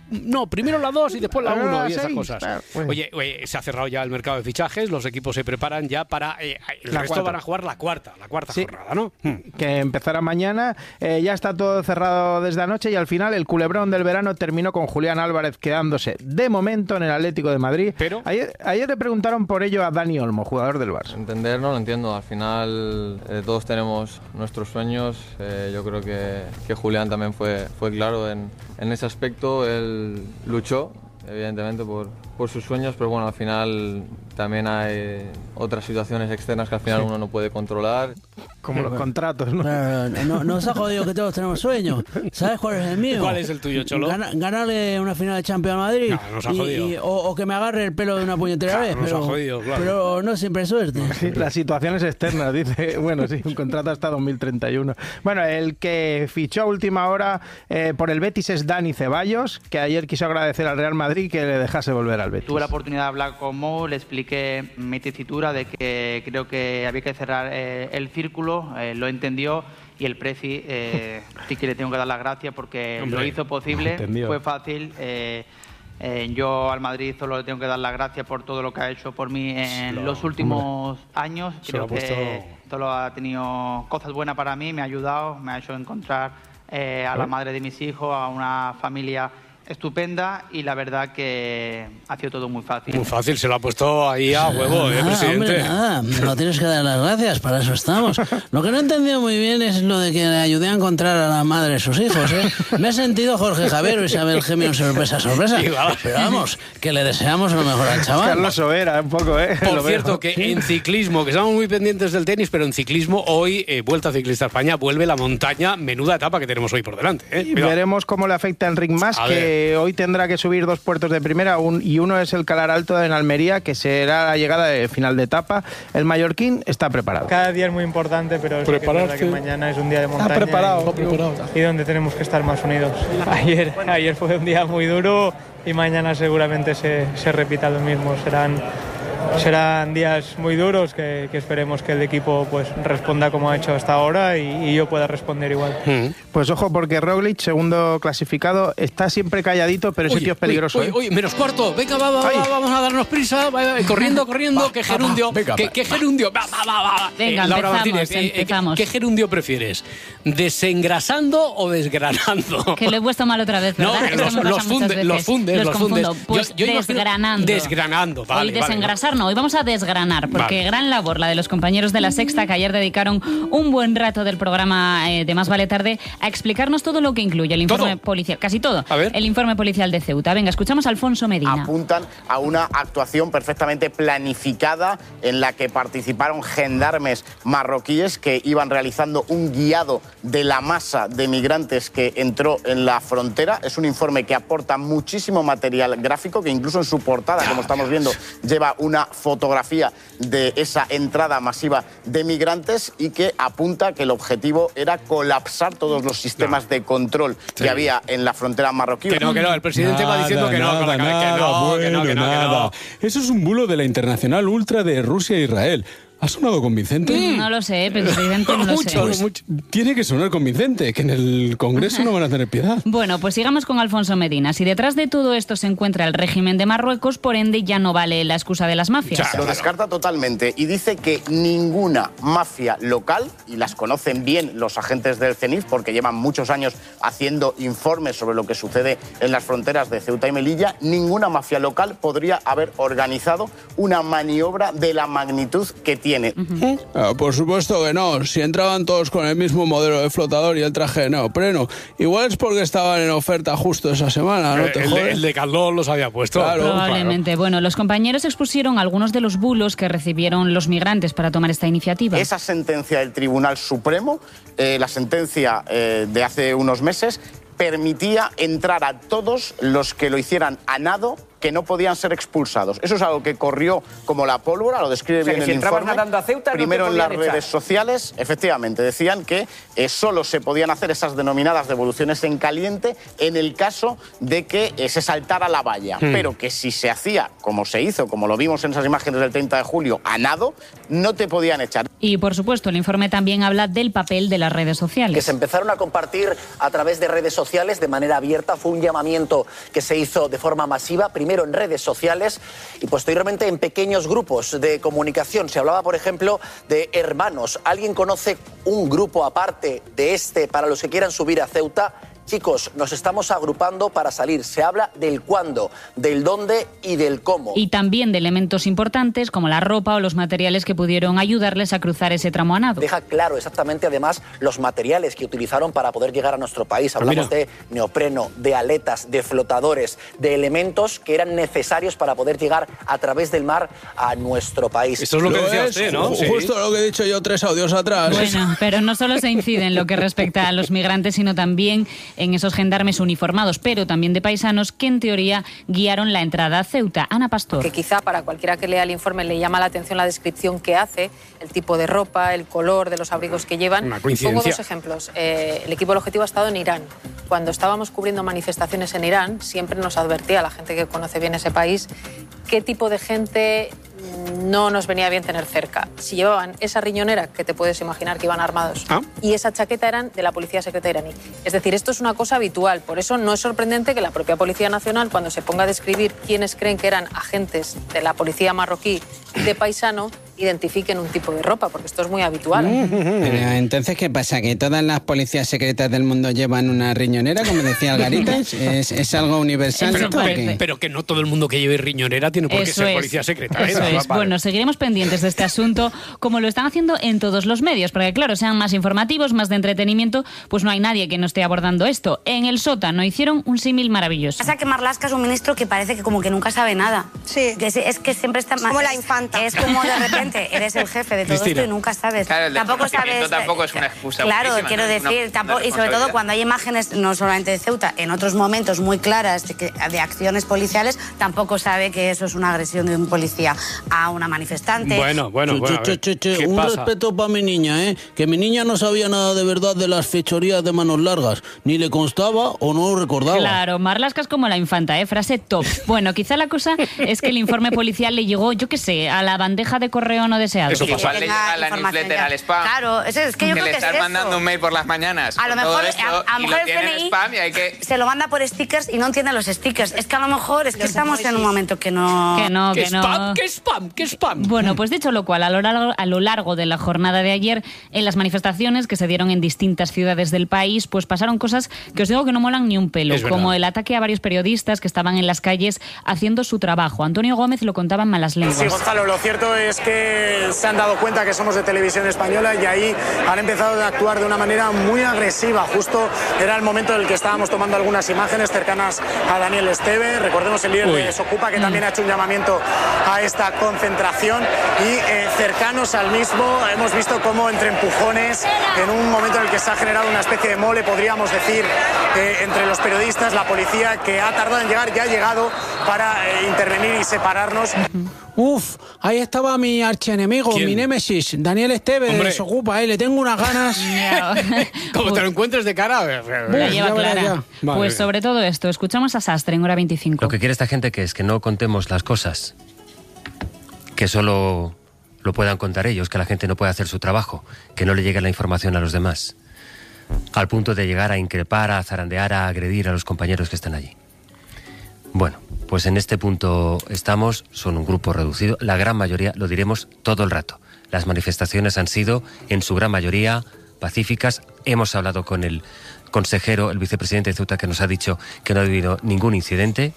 Speaker 1: no, primero la 2 y después la 1 y esas
Speaker 2: 6,
Speaker 1: cosas.
Speaker 2: Pues.
Speaker 1: Oye, se ha cerrado ya el mercado de fichajes, los equipos se preparan ya para... el resto
Speaker 2: 4.
Speaker 1: van a jugar la cuarta jornada, ¿no?
Speaker 2: Que empezará mañana. Ya está todo cerrado desde anoche y al final el culebrón del verano terminó con Julián Álvarez quedándose de momento en el Atlético de Madrid.
Speaker 1: Pero
Speaker 2: ayer le preguntaron por ello a Dani Olmo, jugador del Barça.
Speaker 9: Entender no lo entiendo. Al final todos tenemos nuestros sueños. Yo creo que Julián también fue claro en ese aspecto. Él luchó, evidentemente, por sus sueños, pero bueno, al final también hay otras situaciones externas que al final uno no puede controlar.
Speaker 2: Como los contratos, ¿no?
Speaker 22: Nos ha jodido que todos tenemos sueños. ¿Sabes cuál es el mío?
Speaker 1: ¿Cuál es el tuyo, Cholo?
Speaker 22: Ganarle una final de Champions a Madrid.
Speaker 1: No, nos ha jodido.
Speaker 22: O que me agarre el pelo de una puñetera vez.
Speaker 1: Nos ha jodido, claro.
Speaker 22: Pero no siempre es suerte.
Speaker 2: Sí, las situaciones externas, dice. Bueno, sí, un contrato hasta 2031. Bueno, el que fichó a última hora por el Betis es Dani Ceballos, que ayer quiso agradecer al Real Madrid que le dejase volver al Betis.
Speaker 10: Tuve la oportunidad de hablar con Mo, le expliqué mi tesitura de que creo que había que cerrar el círculo, lo entendió y el Preci sí que le tengo que dar las gracias porque lo hizo posible, fue fácil. Yo al Madrid solo le tengo que dar las gracias por todo lo que ha hecho por mí en los últimos años. Creo que solo ha tenido cosas buenas para mí, me ha ayudado, me ha hecho encontrar a la madre de mis hijos, a una familia estupenda y la verdad que ha sido todo muy fácil.
Speaker 1: Muy fácil, se lo ha puesto ahí a huevo, presidente.
Speaker 22: Hombre, nada, no tienes que dar las gracias, para eso estamos. Lo que no he entendido muy bien es lo de que le ayudé a encontrar a la madre de sus hijos, ¿eh? Me he sentido Jorge Javier o Isabel Gemio sorpresa. Pero vamos, que le deseamos lo mejor al chaval.
Speaker 2: Carlos Sobera, un poco, ¿eh?
Speaker 1: Por cierto, que en ciclismo, que estamos muy pendientes del tenis, pero en ciclismo hoy, Vuelta Ciclista a España, vuelve la montaña, menuda etapa que tenemos hoy por delante.
Speaker 2: Y veremos cómo le afecta a Enric Mas, que hoy tendrá que subir 2 puertos de primera y uno es el Calar Alto en Almería, que será la llegada de final de etapa. El mallorquín está preparado.
Speaker 23: Cada día es muy importante, pero sí que es verdad que mañana es un día de montaña
Speaker 2: preparado.
Speaker 23: Y donde tenemos que estar más unidos. Ayer fue un día muy duro y mañana seguramente se repita lo mismo. Serán días muy duros que esperemos que el equipo pues responda como ha hecho hasta ahora y yo pueda responder igual.
Speaker 2: Pues ojo, porque Roglic, segundo clasificado, está siempre calladito, pero ese tío es peligroso.
Speaker 1: Uy, menos cuarto, venga, vamos a darnos prisa, corriendo, que gerundio, que gerundio, va.
Speaker 8: Venga,
Speaker 1: Laura
Speaker 8: empezamos,
Speaker 1: Martínez, ¿qué gerundio prefieres? ¿Desengrasando o desgranando?
Speaker 8: Que lo he puesto mal otra vez, ¿verdad?
Speaker 1: No, los fundes.
Speaker 8: Pues yo desgranando.
Speaker 1: Desgranando, vale.
Speaker 8: Hoy desengrasar no, hoy vamos a desgranar, porque gran labor la de los compañeros de La Sexta, que ayer dedicaron un buen rato del programa de Más Vale Tarde a explicarnos todo lo que incluye el informe policial, casi todo, el informe policial de Ceuta. Venga, escuchamos a Alfonso Medina.
Speaker 24: Apuntan a una actuación perfectamente planificada en la que participaron gendarmes marroquíes que iban realizando un guiado de la masa de migrantes que entró en la frontera. Es un informe que aporta muchísimo material gráfico, que incluso en su portada, como estamos viendo, lleva una fotografía de esa entrada masiva de migrantes y que apunta que el objetivo era colapsar todos los sistemas de control que había en la frontera marroquí.
Speaker 1: Que no, el presidente va diciendo que no.
Speaker 22: Eso es un bulo de la Internacional Ultra de Rusia e Israel. ¿Ha sonado convincente?
Speaker 8: No lo sé, presidente, no lo sé.
Speaker 22: Pues tiene que sonar convincente, que en el Congreso no van a tener piedad.
Speaker 8: Bueno, pues sigamos con Alfonso Medina. Si detrás de todo esto se encuentra el régimen de Marruecos, por ende ya no vale la excusa de las mafias.
Speaker 24: Lo descarta totalmente y dice que ninguna mafia local, y las conocen bien los agentes del CENIF porque llevan muchos años haciendo informes sobre lo que sucede en las fronteras de Ceuta y Melilla, ninguna mafia local podría haber organizado una maniobra de la magnitud que tiene.
Speaker 22: Por supuesto que no. Si entraban todos con el mismo modelo de flotador y el traje de neopreno, igual es porque estaban en oferta justo esa semana, ¿no?
Speaker 1: El de Caldón los había puesto.
Speaker 22: Claro,
Speaker 8: probablemente. Bueno, los compañeros expusieron algunos de los bulos que recibieron los migrantes para tomar esta iniciativa.
Speaker 24: Esa sentencia del Tribunal Supremo, la sentencia de hace unos meses, permitía entrar a todos los que lo hicieran a nado que no podían ser expulsados. Eso es algo que corrió como la pólvora, lo describe bien el informe.
Speaker 3: A Ceuta,
Speaker 24: primero
Speaker 3: no
Speaker 24: en las
Speaker 3: echar.
Speaker 24: redes sociales, efectivamente, decían que solo se podían hacer esas denominadas devoluciones en caliente en el caso de que se saltara la valla, pero que si se hacía, como se hizo, como lo vimos en esas imágenes del 30 de julio, a nado, no te podían echar.
Speaker 8: Y, por supuesto, el informe también habla del papel de las redes sociales.
Speaker 11: Que se empezaron a compartir a través de redes sociales de manera abierta. Fue un llamamiento que se hizo de forma masiva, primero en redes sociales y posteriormente en pequeños grupos de comunicación. Se hablaba, por ejemplo, de hermanos. ¿Alguien conoce un grupo aparte de este para los que quieran subir a Ceuta? Chicos, nos estamos agrupando para salir. Se habla del cuándo, del dónde y del cómo.
Speaker 8: Y también de elementos importantes como la ropa o los materiales que pudieron ayudarles a cruzar ese tramo a nado.
Speaker 11: Deja claro exactamente, además, los materiales que utilizaron para poder llegar a nuestro país. Hablamos de neopreno, de aletas, de flotadores, de elementos que eran necesarios para poder llegar a través del mar a nuestro país.
Speaker 1: Eso es lo que decía usted, ¿no?
Speaker 22: Justo lo que he dicho yo 3 audios atrás.
Speaker 8: Bueno, pero no solo se incide en lo que respecta a los migrantes, sino también en esos gendarmes uniformados, pero también de paisanos que en teoría guiaron la entrada a Ceuta. Ana Pastor.
Speaker 12: Que quizá para cualquiera que lea el informe le llama la atención la descripción que hace, el tipo de ropa, el color de los abrigos que llevan.
Speaker 1: Una coincidencia.
Speaker 12: Pongo 2 ejemplos. El equipo del objetivo ha estado en Irán. Cuando estábamos cubriendo manifestaciones en Irán, siempre nos advertía la gente que conoce bien ese país qué tipo de gente no nos venía bien tener cerca. Si llevaban esa riñonera, que te puedes imaginar que iban armados, y esa chaqueta eran de la Policía Secreta iraní. Es decir, esto es una cosa habitual. Por eso no es sorprendente que la propia Policía Nacional, cuando se ponga a describir quiénes creen que eran agentes de la policía marroquí de paisano, identifiquen un tipo de ropa, porque esto es muy habitual.
Speaker 5: Pero entonces, ¿qué pasa? ¿Que todas las policías secretas del mundo llevan una riñonera, como decía Algaritas? ¿Es algo universal?
Speaker 1: Pero que no todo el mundo que lleve riñonera tiene por qué ser policía secreta.
Speaker 8: Eso es. Bueno, seguiremos pendientes de este asunto, como lo están haciendo en todos los medios, porque claro, sean más informativos, más de entretenimiento, pues no hay nadie que no esté abordando esto. En el sótano hicieron un símil maravilloso.
Speaker 15: Pasa que Marlaska es un ministro que parece que como que nunca sabe nada.
Speaker 17: Sí.
Speaker 15: Es que siempre está...
Speaker 17: Como la infanta.
Speaker 15: Es como de repente eres el jefe de todo
Speaker 25: Cristina.
Speaker 15: esto y nunca sabes.
Speaker 25: Claro, el desconocimiento tampoco es una excusa.
Speaker 15: Claro,
Speaker 25: buenísima,
Speaker 15: quiero
Speaker 25: ¿no?
Speaker 15: decir, tampoco, y sobre todo cuando hay imágenes, no solamente de Ceuta, en otros momentos muy claras de acciones policiales, tampoco sabe que eso es una agresión de un policía a una manifestante.
Speaker 1: Bueno.
Speaker 22: Un respeto para mi niña, ¿eh? Que mi niña no sabía nada de verdad de las fechorías de manos largas. Ni le constaba o no lo recordaba.
Speaker 8: Claro, Marlaska es como la infanta, frase top. Bueno, quizá la cosa es que el informe policial le llegó, yo qué sé, a la bandeja de correo no deseado.
Speaker 25: Eso pasa. Igual le llega a la newsletter, al spam.
Speaker 15: Claro, es que yo creo
Speaker 25: le
Speaker 15: que
Speaker 25: estás
Speaker 15: es
Speaker 25: mandando
Speaker 15: eso.
Speaker 25: un mail por las mañanas.
Speaker 15: A lo
Speaker 25: con todo
Speaker 15: mejor,
Speaker 25: esto,
Speaker 15: a lo
Speaker 25: y
Speaker 15: mejor
Speaker 25: lo tiene
Speaker 15: el
Speaker 25: en
Speaker 15: CNI
Speaker 25: spam y hay que...
Speaker 15: se lo manda por stickers y no entiende los stickers. Es que a lo mejor es que estamos en un momento que no...
Speaker 8: ¿Qué spam? Bueno, pues dicho lo cual, a lo largo de la jornada de ayer, en las manifestaciones que se dieron en distintas ciudades del país, pues pasaron cosas que os digo que no molan ni un pelo, como el ataque a varios periodistas que estaban en las calles haciendo su trabajo. Antonio Gómez lo contaba en Malas Lenguas.
Speaker 26: Sí, Gonzalo, lo cierto es que se han dado cuenta que somos de Televisión Española y ahí han empezado a actuar de una manera muy agresiva. Justo era el momento en el que estábamos tomando algunas imágenes cercanas a Daniel Esteve. Recordemos el líder de Desocupa, que también ha hecho un llamamiento a esta concentración. Y cercanos al mismo hemos visto cómo entre empujones, en un momento en el que se ha generado una especie de mole, podríamos decir, entre los periodistas, la policía, que ha tardado en llegar, ya ha llegado para intervenir y separarnos.
Speaker 22: Uf, ahí estaba mi archienemigo, mi némesis, Daniel Esteve, de Desocupa, le tengo unas ganas.
Speaker 1: Como te lo encuentres de cara.
Speaker 8: La lleva clara. Pues sobre todo esto, escuchamos a Sastre en Hora 25.
Speaker 27: Lo que quiere esta gente que es que no contemos las cosas, que solo lo puedan contar ellos, que la gente no pueda hacer su trabajo, que no le llegue la información a los demás, al punto de llegar a increpar, a zarandear, a agredir a los compañeros que están allí. Bueno, pues en este punto estamos, son un grupo reducido, la gran mayoría, lo diremos todo el rato. Las manifestaciones han sido, en su gran mayoría, pacíficas. Hemos hablado con el consejero, el vicepresidente de Ceuta, que nos ha dicho que no ha habido ningún incidente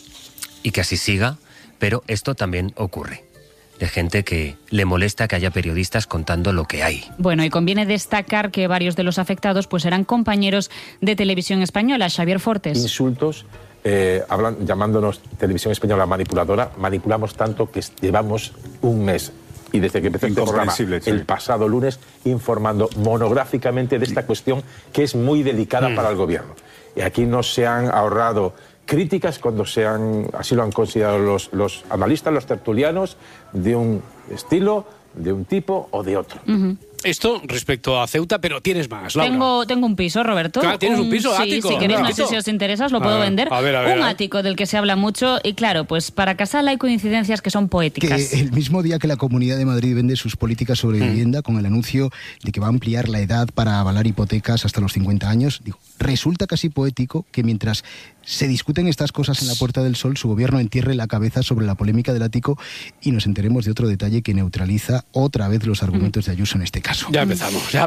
Speaker 27: y que así siga, pero esto también ocurre. De gente que le molesta que haya periodistas contando lo que hay.
Speaker 8: Bueno, y conviene destacar que varios de los afectados pues eran compañeros de Televisión Española. Xavier Fortes.
Speaker 28: Insultos, llamándonos Televisión Española manipuladora. Manipulamos tanto que llevamos un mes, y desde que empezó este programa, el pasado lunes, informando monográficamente de esta cuestión que es muy delicada para el gobierno. Y aquí no se han ahorrado críticas cuando así lo han considerado los analistas, los tertulianos, de un estilo, de un tipo o de otro.
Speaker 1: Esto respecto a Ceuta, pero tienes más, Laura.
Speaker 8: Tengo un piso, Roberto.
Speaker 1: Claro, ¿tienes un piso?
Speaker 8: Sí,
Speaker 1: ático.
Speaker 8: Si queréis, no sé si os interesa, os lo puedo vender.
Speaker 1: A ver.
Speaker 8: Un ático del que se habla mucho y claro, pues para Casal hay coincidencias que son poéticas.
Speaker 3: Que el mismo día que la Comunidad de Madrid vende sus políticas sobre vivienda con el anuncio de que va a ampliar la edad para avalar hipotecas hasta los 50 años, resulta casi poético que mientras se discuten estas cosas en la Puerta del Sol, su gobierno entierre la cabeza sobre la polémica del ático y nos enteremos de otro detalle que neutraliza otra vez los argumentos de Ayuso en este caso.
Speaker 1: Ya empezamos.
Speaker 13: Ya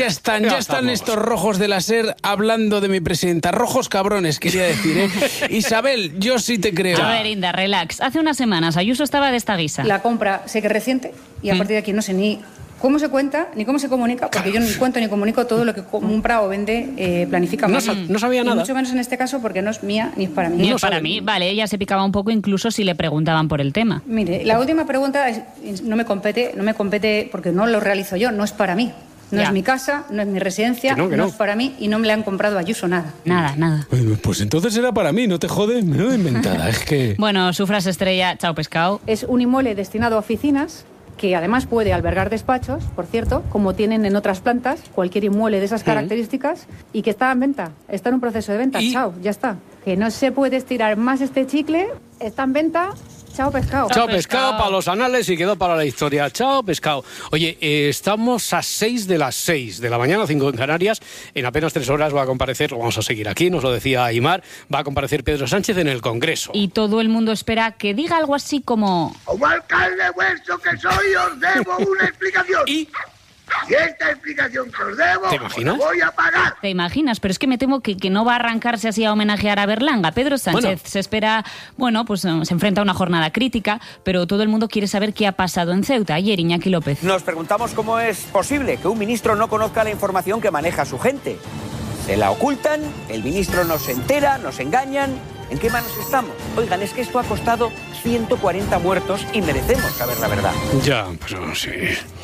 Speaker 13: están estos rojos de la SER hablando de mi presidenta. Rojos cabrones, quería decir, ¿eh? Isabel, yo sí te creo.
Speaker 8: A ver, Inda, relax. Hace unas semanas Ayuso estaba de esta guisa.
Speaker 4: La compra sé que es reciente y a partir de aquí no sé ni cómo se cuenta ni cómo se comunica, porque yo ni cuento ni comunico todo lo que compra o vende, planifica.
Speaker 1: No sabía nada.
Speaker 4: Mucho menos en este caso porque no es mía ni es para mí.
Speaker 8: Ni es para mí. Vale, ella se picaba un poco incluso si le preguntaban por el tema.
Speaker 4: Mire, la última pregunta no me compete porque no lo realizo yo, no es para mí. No es mi casa, no es mi residencia, no es para mí y no me le han comprado a Ayuso nada.
Speaker 8: Nada.
Speaker 13: Pues entonces era para mí, no te jodes, menuda inventada, es que...
Speaker 8: Bueno, su frase estrella, chao pescado.
Speaker 4: Es un inmueble destinado a oficinas que además puede albergar despachos, por cierto, como tienen en otras plantas, cualquier inmueble de esas características, y que está en venta, está en un proceso de venta. Chao, ya está. Que no se puede estirar más este chicle, está en venta. Chao pescado.
Speaker 1: Chao pescado para los anales y quedó para la historia. Chao pescado. Oye, estamos a 6 de las 6 de la mañana, 5 en Canarias. En apenas 3 horas va a comparecer, vamos a seguir aquí, nos lo decía Aimar, va a comparecer Pedro Sánchez en el Congreso.
Speaker 8: Y todo el mundo espera que diga algo así como...
Speaker 14: Como alcalde vuestro que soy, os debo una explicación.
Speaker 1: ¿Y
Speaker 14: esta explicación que os debo,
Speaker 1: ¿te imaginas?
Speaker 14: Os voy a pagar.
Speaker 8: Te imaginas, pero es que me temo que no va a arrancarse así a homenajear a Berlanga. Pedro Sánchez se espera, pues se enfrenta a una jornada crítica, pero todo el mundo quiere saber qué ha pasado en Ceuta. Ayer, Iñaki López.
Speaker 16: Nos preguntamos cómo es posible que un ministro no conozca la información que maneja su gente. Se la ocultan, el ministro no se entera, nos engañan. ¿En qué manos estamos? Oigan, es que esto ha costado 140 muertos y merecemos saber la verdad.
Speaker 1: Ya, pero sí.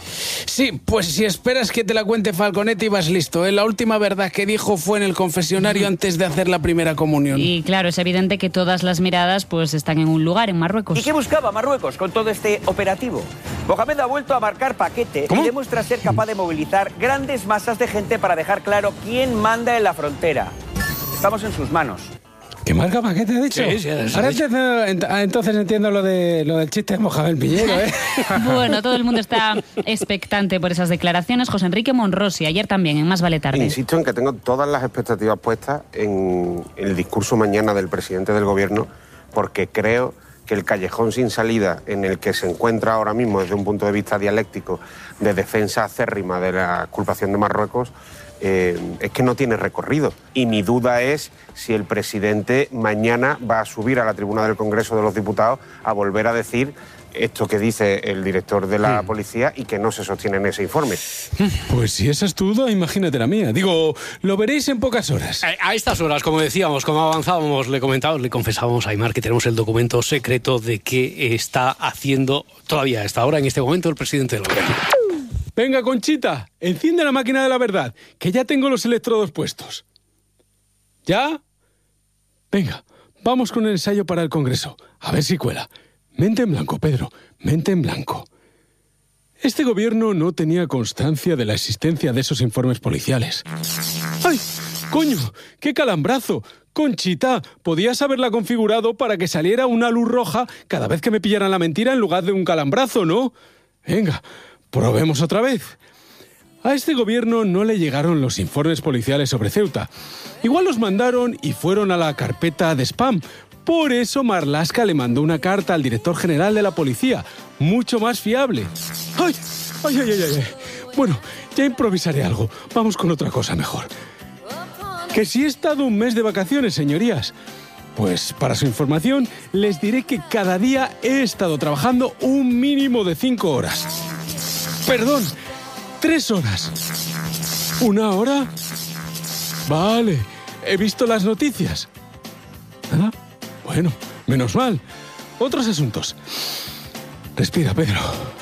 Speaker 13: Sí, pues si esperas que te la cuente Falconetti vas listo, ¿eh? La última verdad que dijo fue en el confesionario antes de hacer la primera comunión.
Speaker 8: Y claro, es evidente que todas las miradas pues están en un lugar, en Marruecos.
Speaker 16: ¿Y qué buscaba Marruecos con todo este operativo? Mohamed ha vuelto a marcar paquete y demuestra ser capaz de movilizar grandes masas de gente para dejar claro quién manda en la frontera. Estamos en sus manos.
Speaker 13: ¿Qué marca paquete ha dicho?
Speaker 1: Sí,
Speaker 13: ahora entonces entiendo lo del chiste de Mohamed Pillero, ¿eh?
Speaker 8: Bueno, todo el mundo está expectante por esas declaraciones. José Enrique Monrosi, ayer también, en Más Vale Tarde.
Speaker 18: Insisto en que tengo todas las expectativas puestas en el discurso mañana del presidente del gobierno, porque creo que el callejón sin salida en el que se encuentra ahora mismo desde un punto de vista dialéctico de defensa acérrima de la culpación de Marruecos es que no tiene recorrido. Y mi duda es si el presidente mañana va a subir a la tribuna del Congreso de los Diputados a volver a decir esto que dice el director de la policía y que no se sostiene en ese informe.
Speaker 13: Pues si esa es tu duda, imagínate la mía. Digo, lo veréis en pocas horas.
Speaker 1: A estas horas, como decíamos, como avanzábamos, le confesábamos a Aimar que tenemos el documento secreto de qué está haciendo todavía a esta hora, en este momento, el presidente del gobierno.
Speaker 13: Venga, Conchita, enciende la máquina de la verdad, que ya tengo los electrodos puestos. ¿Ya? Venga, vamos con el ensayo para el Congreso. A ver si cuela. Mente en blanco, Pedro, mente en blanco. Este gobierno no tenía constancia de la existencia de esos informes policiales. ¡Ay, coño! ¡Qué calambrazo! Conchita, podías haberla configurado para que saliera una luz roja cada vez que me pillaran la mentira en lugar de un calambrazo, ¿no? Venga, probemos otra vez. A este gobierno no le llegaron los informes policiales sobre Ceuta. Igual los mandaron y fueron a la carpeta de spam. Por eso Marlaska le mandó una carta al director general de la policía, mucho más fiable. ¡Ay! ¡Ay, ay, ay, ay! Bueno, ya improvisaré algo. Vamos con otra cosa mejor. Que si he estado un mes de vacaciones, señorías. Pues para su información, les diré que cada día he estado trabajando un mínimo de 5 horas. Perdón, 3 horas. ¿1 hora? Vale, he visto las noticias. ¿Ah? Bueno, menos mal. Otros asuntos. Respira, Pedro.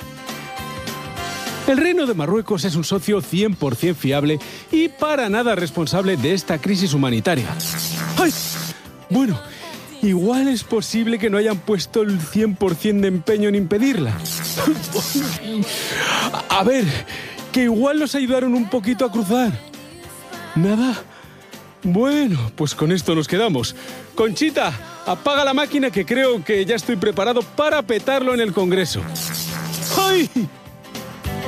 Speaker 13: El Reino de Marruecos es un socio 100% fiable y para nada responsable de esta crisis humanitaria. ¡Ay! Bueno, igual es posible que no hayan puesto el 100% de empeño en impedirla. A ver, que igual nos ayudaron un poquito a cruzar. ¿Nada? Bueno, pues con esto nos quedamos. Conchita, apaga la máquina que creo que ya estoy preparado para petarlo en el Congreso. ¡Ay!